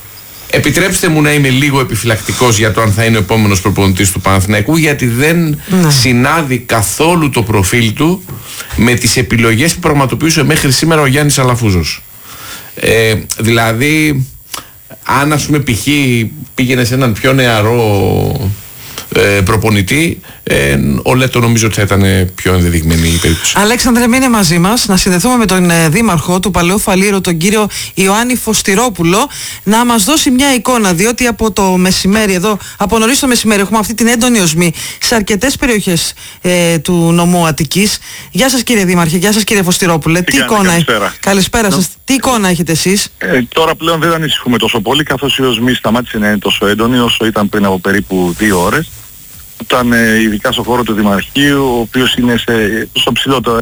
Επιτρέψτε μου να είμαι λίγο επιφυλακτικός για το αν θα είναι ο επόμενος προπονητής του Παναθηναϊκού, γιατί δεν ναι. συνάδει καθόλου το προφίλ του με τις επιλογές που πραγματοποιούσε μέχρι σήμερα ο Γιάννης Αλαφούζος. Ε, δηλαδή, αν ας πούμε π.χ. πήγαινε σε έναν πιο νεαρό ε, προπονητή, ε, ο Λέτο νομίζω ότι θα ήταν πιο ενδεδειγμένη η περίπτωση. Αλέξανδρε, μείνε μαζί μας, να συνδεθούμε με τον ε, δήμαρχο του Παλαιού Φαλήρου, τον κύριο Ιωάννη Φωστηρόπουλο, να μας δώσει μια εικόνα, διότι από το μεσημέρι εδώ, από νωρίς το μεσημέρι έχουμε αυτή την έντονη οσμή σε αρκετές περιοχές ε, του νομού Αττικής. Γεια σας κύριε Δήμαρχε, γεια σας κύριε Φωστηρόπουλε. Τι, τι εικόνα... Καλησπέρα. Καλησπέρα σας. Τι εικόνα έχετε εσείς? Ε, τώρα πλέον δεν ανησυχούμε τόσο πολύ, καθώς η οσμή σταμάτησε να είναι τόσο έντονη όσο ήταν πριν από περίπου δύο ώρες. Ήταν ε, ειδικά στο χώρο του Δημαρχείου, ο οποίος είναι σε, στο ψηλότερο.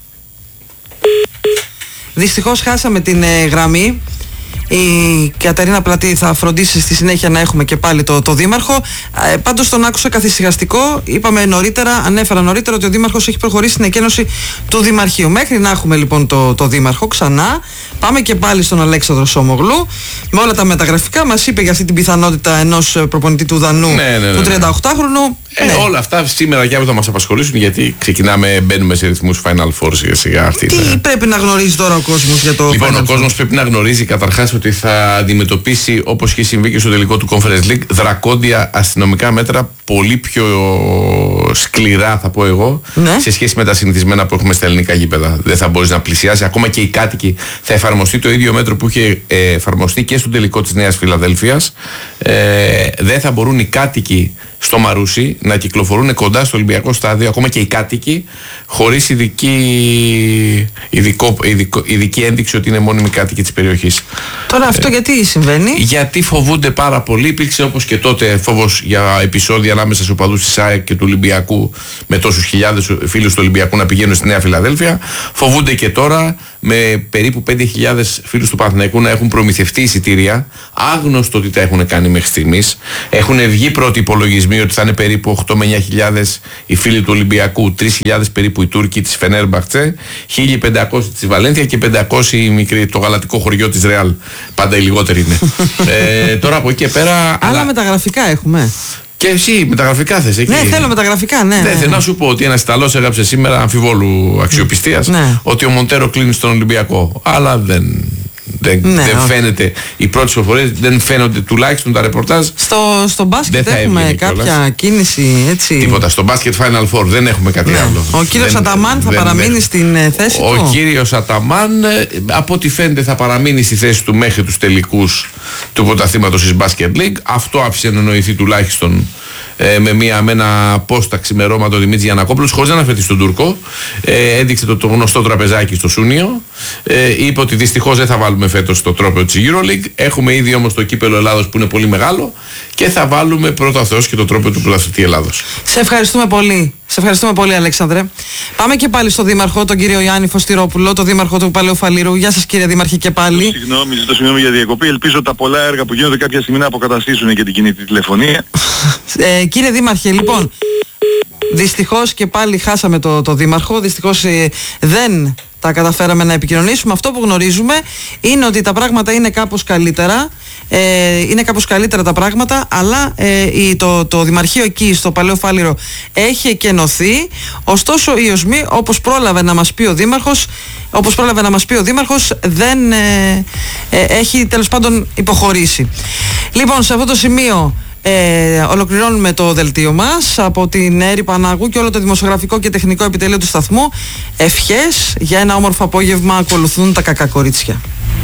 Δυστυχώς χάσαμε την ε, γραμμή. Η Καταρίνα Πλατή θα φροντίσει στη συνέχεια να έχουμε και πάλι το, το Δήμαρχο. Ε, πάντως τον άκουσα καθησυχαστικό. Είπαμε νωρίτερα, ανέφερα νωρίτερα ότι ο Δήμαρχος έχει προχωρήσει στην εκένωση του Δημαρχείου. Μέχρι να έχουμε λοιπόν το, το Δήμαρχο ξανά, πάμε και πάλι στον Αλέξανδρο Σόμογλου με όλα τα μεταγραφικά. Μας είπε για αυτή την πιθανότητα ενός προπονητή του Δανού, ναι, ναι, ναι, ναι. του τριανταοκτάχρονου. Ε, ναι. Όλα αυτά σήμερα και αύριο θα μας απασχολήσουν, γιατί ξεκινάμε, μπαίνουμε σε ρυθμούς Final Four σιγά σιγά. Αυτή Τι θα... πρέπει να γνωρίζει τώρα ο κόσμος για το λοιπόν, Final ο κόσμος πρέπει να γνωρίζει καταρχάς καταρχάς ότι θα αντιμετωπίσει, όπως είχε συμβεί και στο τελικό του Conference League, δρακόντια αστυνομικά μέτρα, πολύ πιο σκληρά θα πω εγώ, ναι. σε σχέση με τα συνηθισμένα που έχουμε στα ελληνικά γήπεδα. Δεν θα μπορείς να πλησιάσει, ακόμα και οι κάτοικοι. Θα εφαρμοστεί το ίδιο μέτρο που είχε ε, εφαρμοστεί και στο τελικό της Νέας Φιλαδέλφειας. Ε, δεν θα μπορούν οι κάτοικοι στο Μαρούσι να κυκλοφορούν κοντά στο Ολυμπιακό στάδιο, ακόμα και οι κάτοικοι, χωρίς ειδική, ειδικό, ειδικό, ειδική ένδειξη ότι είναι μόνιμοι κάτοικοι της περιοχής. Τώρα αυτό ε, γιατί συμβαίνει? Γιατί φοβούνται πάρα πολύ. Υπήρξε όπως και τότε φόβος για επεισόδια ανάμεσα στους οπαδούς της ΑΕΚ και του Ολυμπιακού, με τόσους χιλιάδες φίλους του Ολυμπιακού να πηγαίνουν στη Νέα Φιλαδέλφεια. Φοβούνται και τώρα, με περίπου πέντε χιλιάδες φίλους του Παναθηναϊκού να έχουν προμηθευτεί εισιτήρια, άγνωστο τι τα έχουν κάνει μέχρι στιγμής. Έχουν βγει πρώτοι υπολογισμοί ότι θα είναι περίπου οκτώ με εννιά χιλιάδες οι φίλοι του Ολυμπιακού, τρεις χιλιάδες περίπου οι Τούρκοι της Φενέρμπαχτσε, χίλια πεντακόσιοι της Βαλένθια και πεντακόσιοι οι μικροί, το γαλατικό χωριό της Ρεάλ. Πάντα οι λιγότεροι είναι. ε, τώρα από εκεί και πέρα. Άλλα αλλά... μεταγραφικά έχουμε. Και εσύ μεταγραφικά θες εκεί? Ναι, θέλω μεταγραφικά, ναι. Ναι, ναι. θέλω να σου πω ότι ένας Ιταλός έγραψε σήμερα αμφιβόλου αξιοπιστίας, ναι. ότι ο Μοντέρο κλείνει στον Ολυμπιακό. Αλλά δεν. Δεν, ναι, δεν φαίνεται, οι πρώτες προφορές δεν φαίνονται, τουλάχιστον τα ρεπορτάζ. Στο, στο μπάσκετ έχουμε κάποια κιόλας. Κίνηση, έτσι. Τίποτα. Στο μπάσκετ Final Four δεν έχουμε κάτι ναι. άλλο. Ο κύριος δεν, Αταμάν θα δεν, παραμείνει δεν, στην θέση ο του. Ο κύριος Αταμάν, από ό,τι φαίνεται, θα παραμείνει στη θέση του μέχρι τους τελικούς του πρωταθλήματος της Basket League. Αυτό άφησε να εννοηθεί τουλάχιστον ε, με, μια, με ένα πόστα ξημερώματο Δημήτρη Γιαννακόπουλος, χωρίς να αναφερθεί στον Τούρκο. Ε, έδειξε το, το γνωστό τραπεζάκι στο Σούνιο. Ε, είπε ότι δυστυχώς δεν θα βάλουμε φέτος το τρόπαιο της EuroLeague. Έχουμε ήδη όμως το κύπελο Ελλάδος που είναι πολύ μεγάλο και θα βάλουμε πρώτα ο Θεός και το τρόπαιο του πρωταθλητή Ελλάδος. Σε ευχαριστούμε πολύ. Σε ευχαριστούμε πολύ, Αλέξανδρε. Πάμε και πάλι στο Δήμαρχο, τον κύριο Γιάννη Φωστηρόπουλο, τον Δήμαρχο του Παλαιού Φαλήρου. Γεια σας, κύριε Δήμαρχε, και πάλι. Συγγνώμη, ζητώ συγγνώμη για διακοπή. Ελπίζω τα πολλά έργα που γίνονται κάποια στιγμή να αποκαταστήσουν και την κινητή τηλεφωνία. ε, κύριε Δήμαρχε, λοιπόν, δυστυχώς και πάλι χάσαμε το, το Δήμαρχο. Δυστυχώς ε, δεν τα καταφέραμε να επικοινωνήσουμε. Αυτό που γνωρίζουμε είναι ότι τα πράγματα είναι κάπως καλύτερα. Ε, είναι κάπως καλύτερα τα πράγματα, αλλά ε, το, το Δημαρχείο εκεί στο Παλαιό Φάληρο έχει εκενωθεί. Ωστόσο η ΟΣΜΗ, όπως πρόλαβε να μας πει ο Δήμαρχος, όπως πρόλαβε να μας πει ο Δήμαρχος, δεν ε, ε, έχει τέλος πάντων υποχωρήσει. Λοιπόν, σε αυτό το σημείο Ε, ολοκληρώνουμε το δελτίο μας από την Έρη Πανάγου και όλο το δημοσιογραφικό και τεχνικό επιτελείο του σταθμού. Ευχές για ένα όμορφο απόγευμα. Ακολουθούν τα κακά κορίτσια.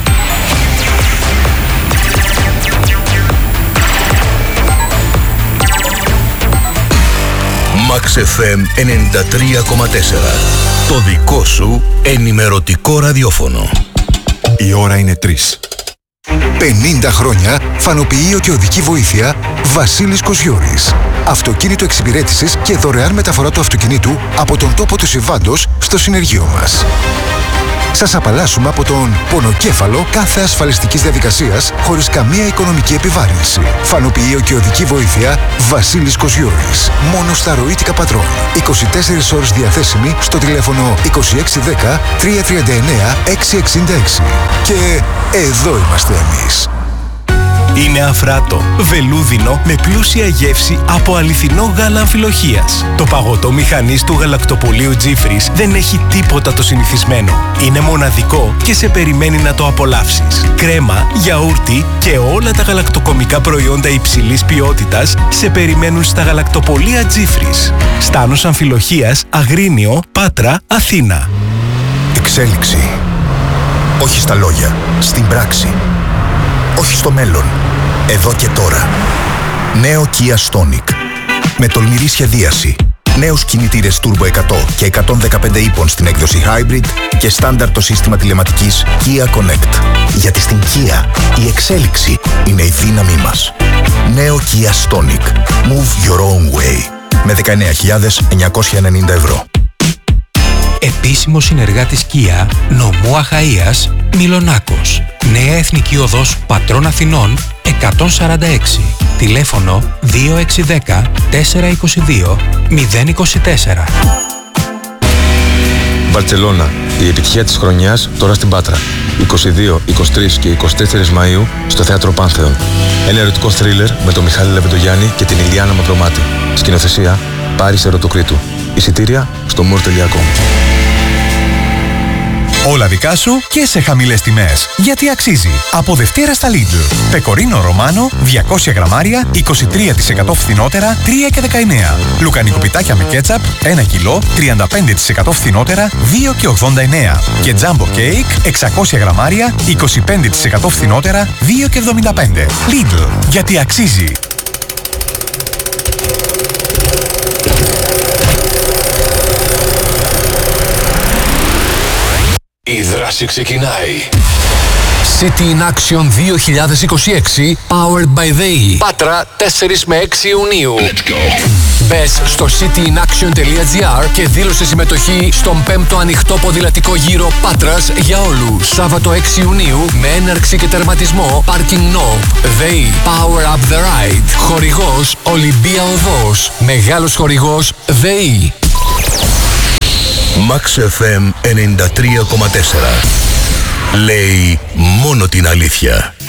Max εφ εμ ενενήντα τρία κόμμα τέσσερα. Το δικό σου ενημερωτικό ραδιόφωνο. Η ώρα είναι τρεις. πενήντα χρόνια φανοποιείο και οδική βοήθεια Βασίλης Κοσιώρης. Αυτοκίνητο εξυπηρέτησης και δωρεάν μεταφορά του αυτοκινήτου από τον τόπο του συμβάντος στο συνεργείο μας. Σας απαλλάσσουμε από τον πονοκέφαλο κάθε ασφαλιστικής διαδικασίας χωρίς καμία οικονομική επιβάρυνση. Φανοποιείο και οδική βοήθεια Βασίλης Κοσιώρης. Μόνο στα ροήτικα πατρών. είκοσι τέσσερις ώρες διαθέσιμη στο τηλέφωνο είκοσι έξι δέκα τριακόσια τριάντα εννέα εξακόσια εξήντα έξι. Και εδώ είμαστε εμείς. Είναι αφράτο, βελούδινο με πλούσια γεύση από αληθινό γάλα αμφιλοχείας. Το παγωτό μηχανής του γαλακτοπολείου Τζίφρις δεν έχει τίποτα το συνηθισμένο. Είναι μοναδικό και σε περιμένει να το απολαύσεις. Κρέμα, γιαούρτι και όλα τα γαλακτοκομικά προϊόντα υψηλής ποιότητας σε περιμένουν στα γαλακτοπολεία Τζίφρις. Στάνος Αμφιλοχείας, Αγρίνιο, Πάτρα, Αθήνα. Εξέλιξη. Όχι στα λόγια, στην πράξη. Όχι στο μέλλον, εδώ και τώρα. Νέο Kia Stonic. Με τολμηρή σχεδίαση. Νέους κινητήρες Turbo εκατό και εκατόν δεκαπέντε ύπων στην έκδοση Hybrid και στάνταρ το σύστημα τηλεματικής Kia Connect. Γιατί στην Kia η εξέλιξη είναι η δύναμή μας. Νέο Kia Stonic. Move your own way. Με δεκαεννέα χιλιάδες εννιακόσια ενενήντα ευρώ. Επίσημος συνεργάτης Kia, νομού Αχαΐας, Μιλονάκος. Νέα Εθνική Οδός Πατρών Αθηνών εκατόν σαράντα έξι. Τηλέφωνο δύο έξι ένα μηδέν τέσσερα είκοσι δύο μηδέν είκοσι τέσσερα. Μπαρτσελώνα. Η επιτυχία της χρονιάς τώρα στην Πάτρα. είκοσι δύο, είκοσι τρία και είκοσι τέσσερα Μαΐου στο Θέατρο Πάνθεον. Ένα ερωτικό θρίλερ με τον Μιχάλη Λεβεντογιάννη και την Ηλιάνα Μαυρομάτη. Σκηνοθεσία Πάρης Ερωτοκρίτου. Εισιτήρια στο μουρ τελεία κομ. Όλα δικά σου και σε χαμηλές τιμές. Γιατί αξίζει. Από Δευτέρα στα Lidl. Πεκορίνο Ρωμάνο, διακόσια γραμμάρια, είκοσι τρία τοις εκατό φθηνότερα, τρία και δεκαεννέα. Λουκανικοπιτάκια με κέτσαπ, ένα κιλό, τριάντα πέντε τοις εκατό φθηνότερα, δύο και ογδόντα εννέα. Και Jumbo Cake, εξακόσια γραμμάρια, είκοσι πέντε τοις εκατό φθηνότερα, δύο και εβδομήντα πέντε. Lidl. Γιατί αξίζει. Η δράση ξεκινάει. City in Action δύο χιλιάδες είκοσι έξι Powered by ΔΕΗ. Πάτρα τέσσερις με έξι Ιουνίου. Let's go. Μπες στο cityinaction.gr και δήλωσε συμμετοχή στον πέμπτο ανοιχτό ποδηλατικό γύρο Πάτρας για όλους. Σάββατο έξι Ιουνίου με έναρξη και τερματισμό Parking Knob. ΔΕΗ. Power up the ride. Χορηγός Ολυμπία Οδός. Μεγάλος χορηγός ΔΕΗ. Max εφ εμ ενενήντα τρία κόμμα τέσσερα. Λέει μόνο την αλήθεια.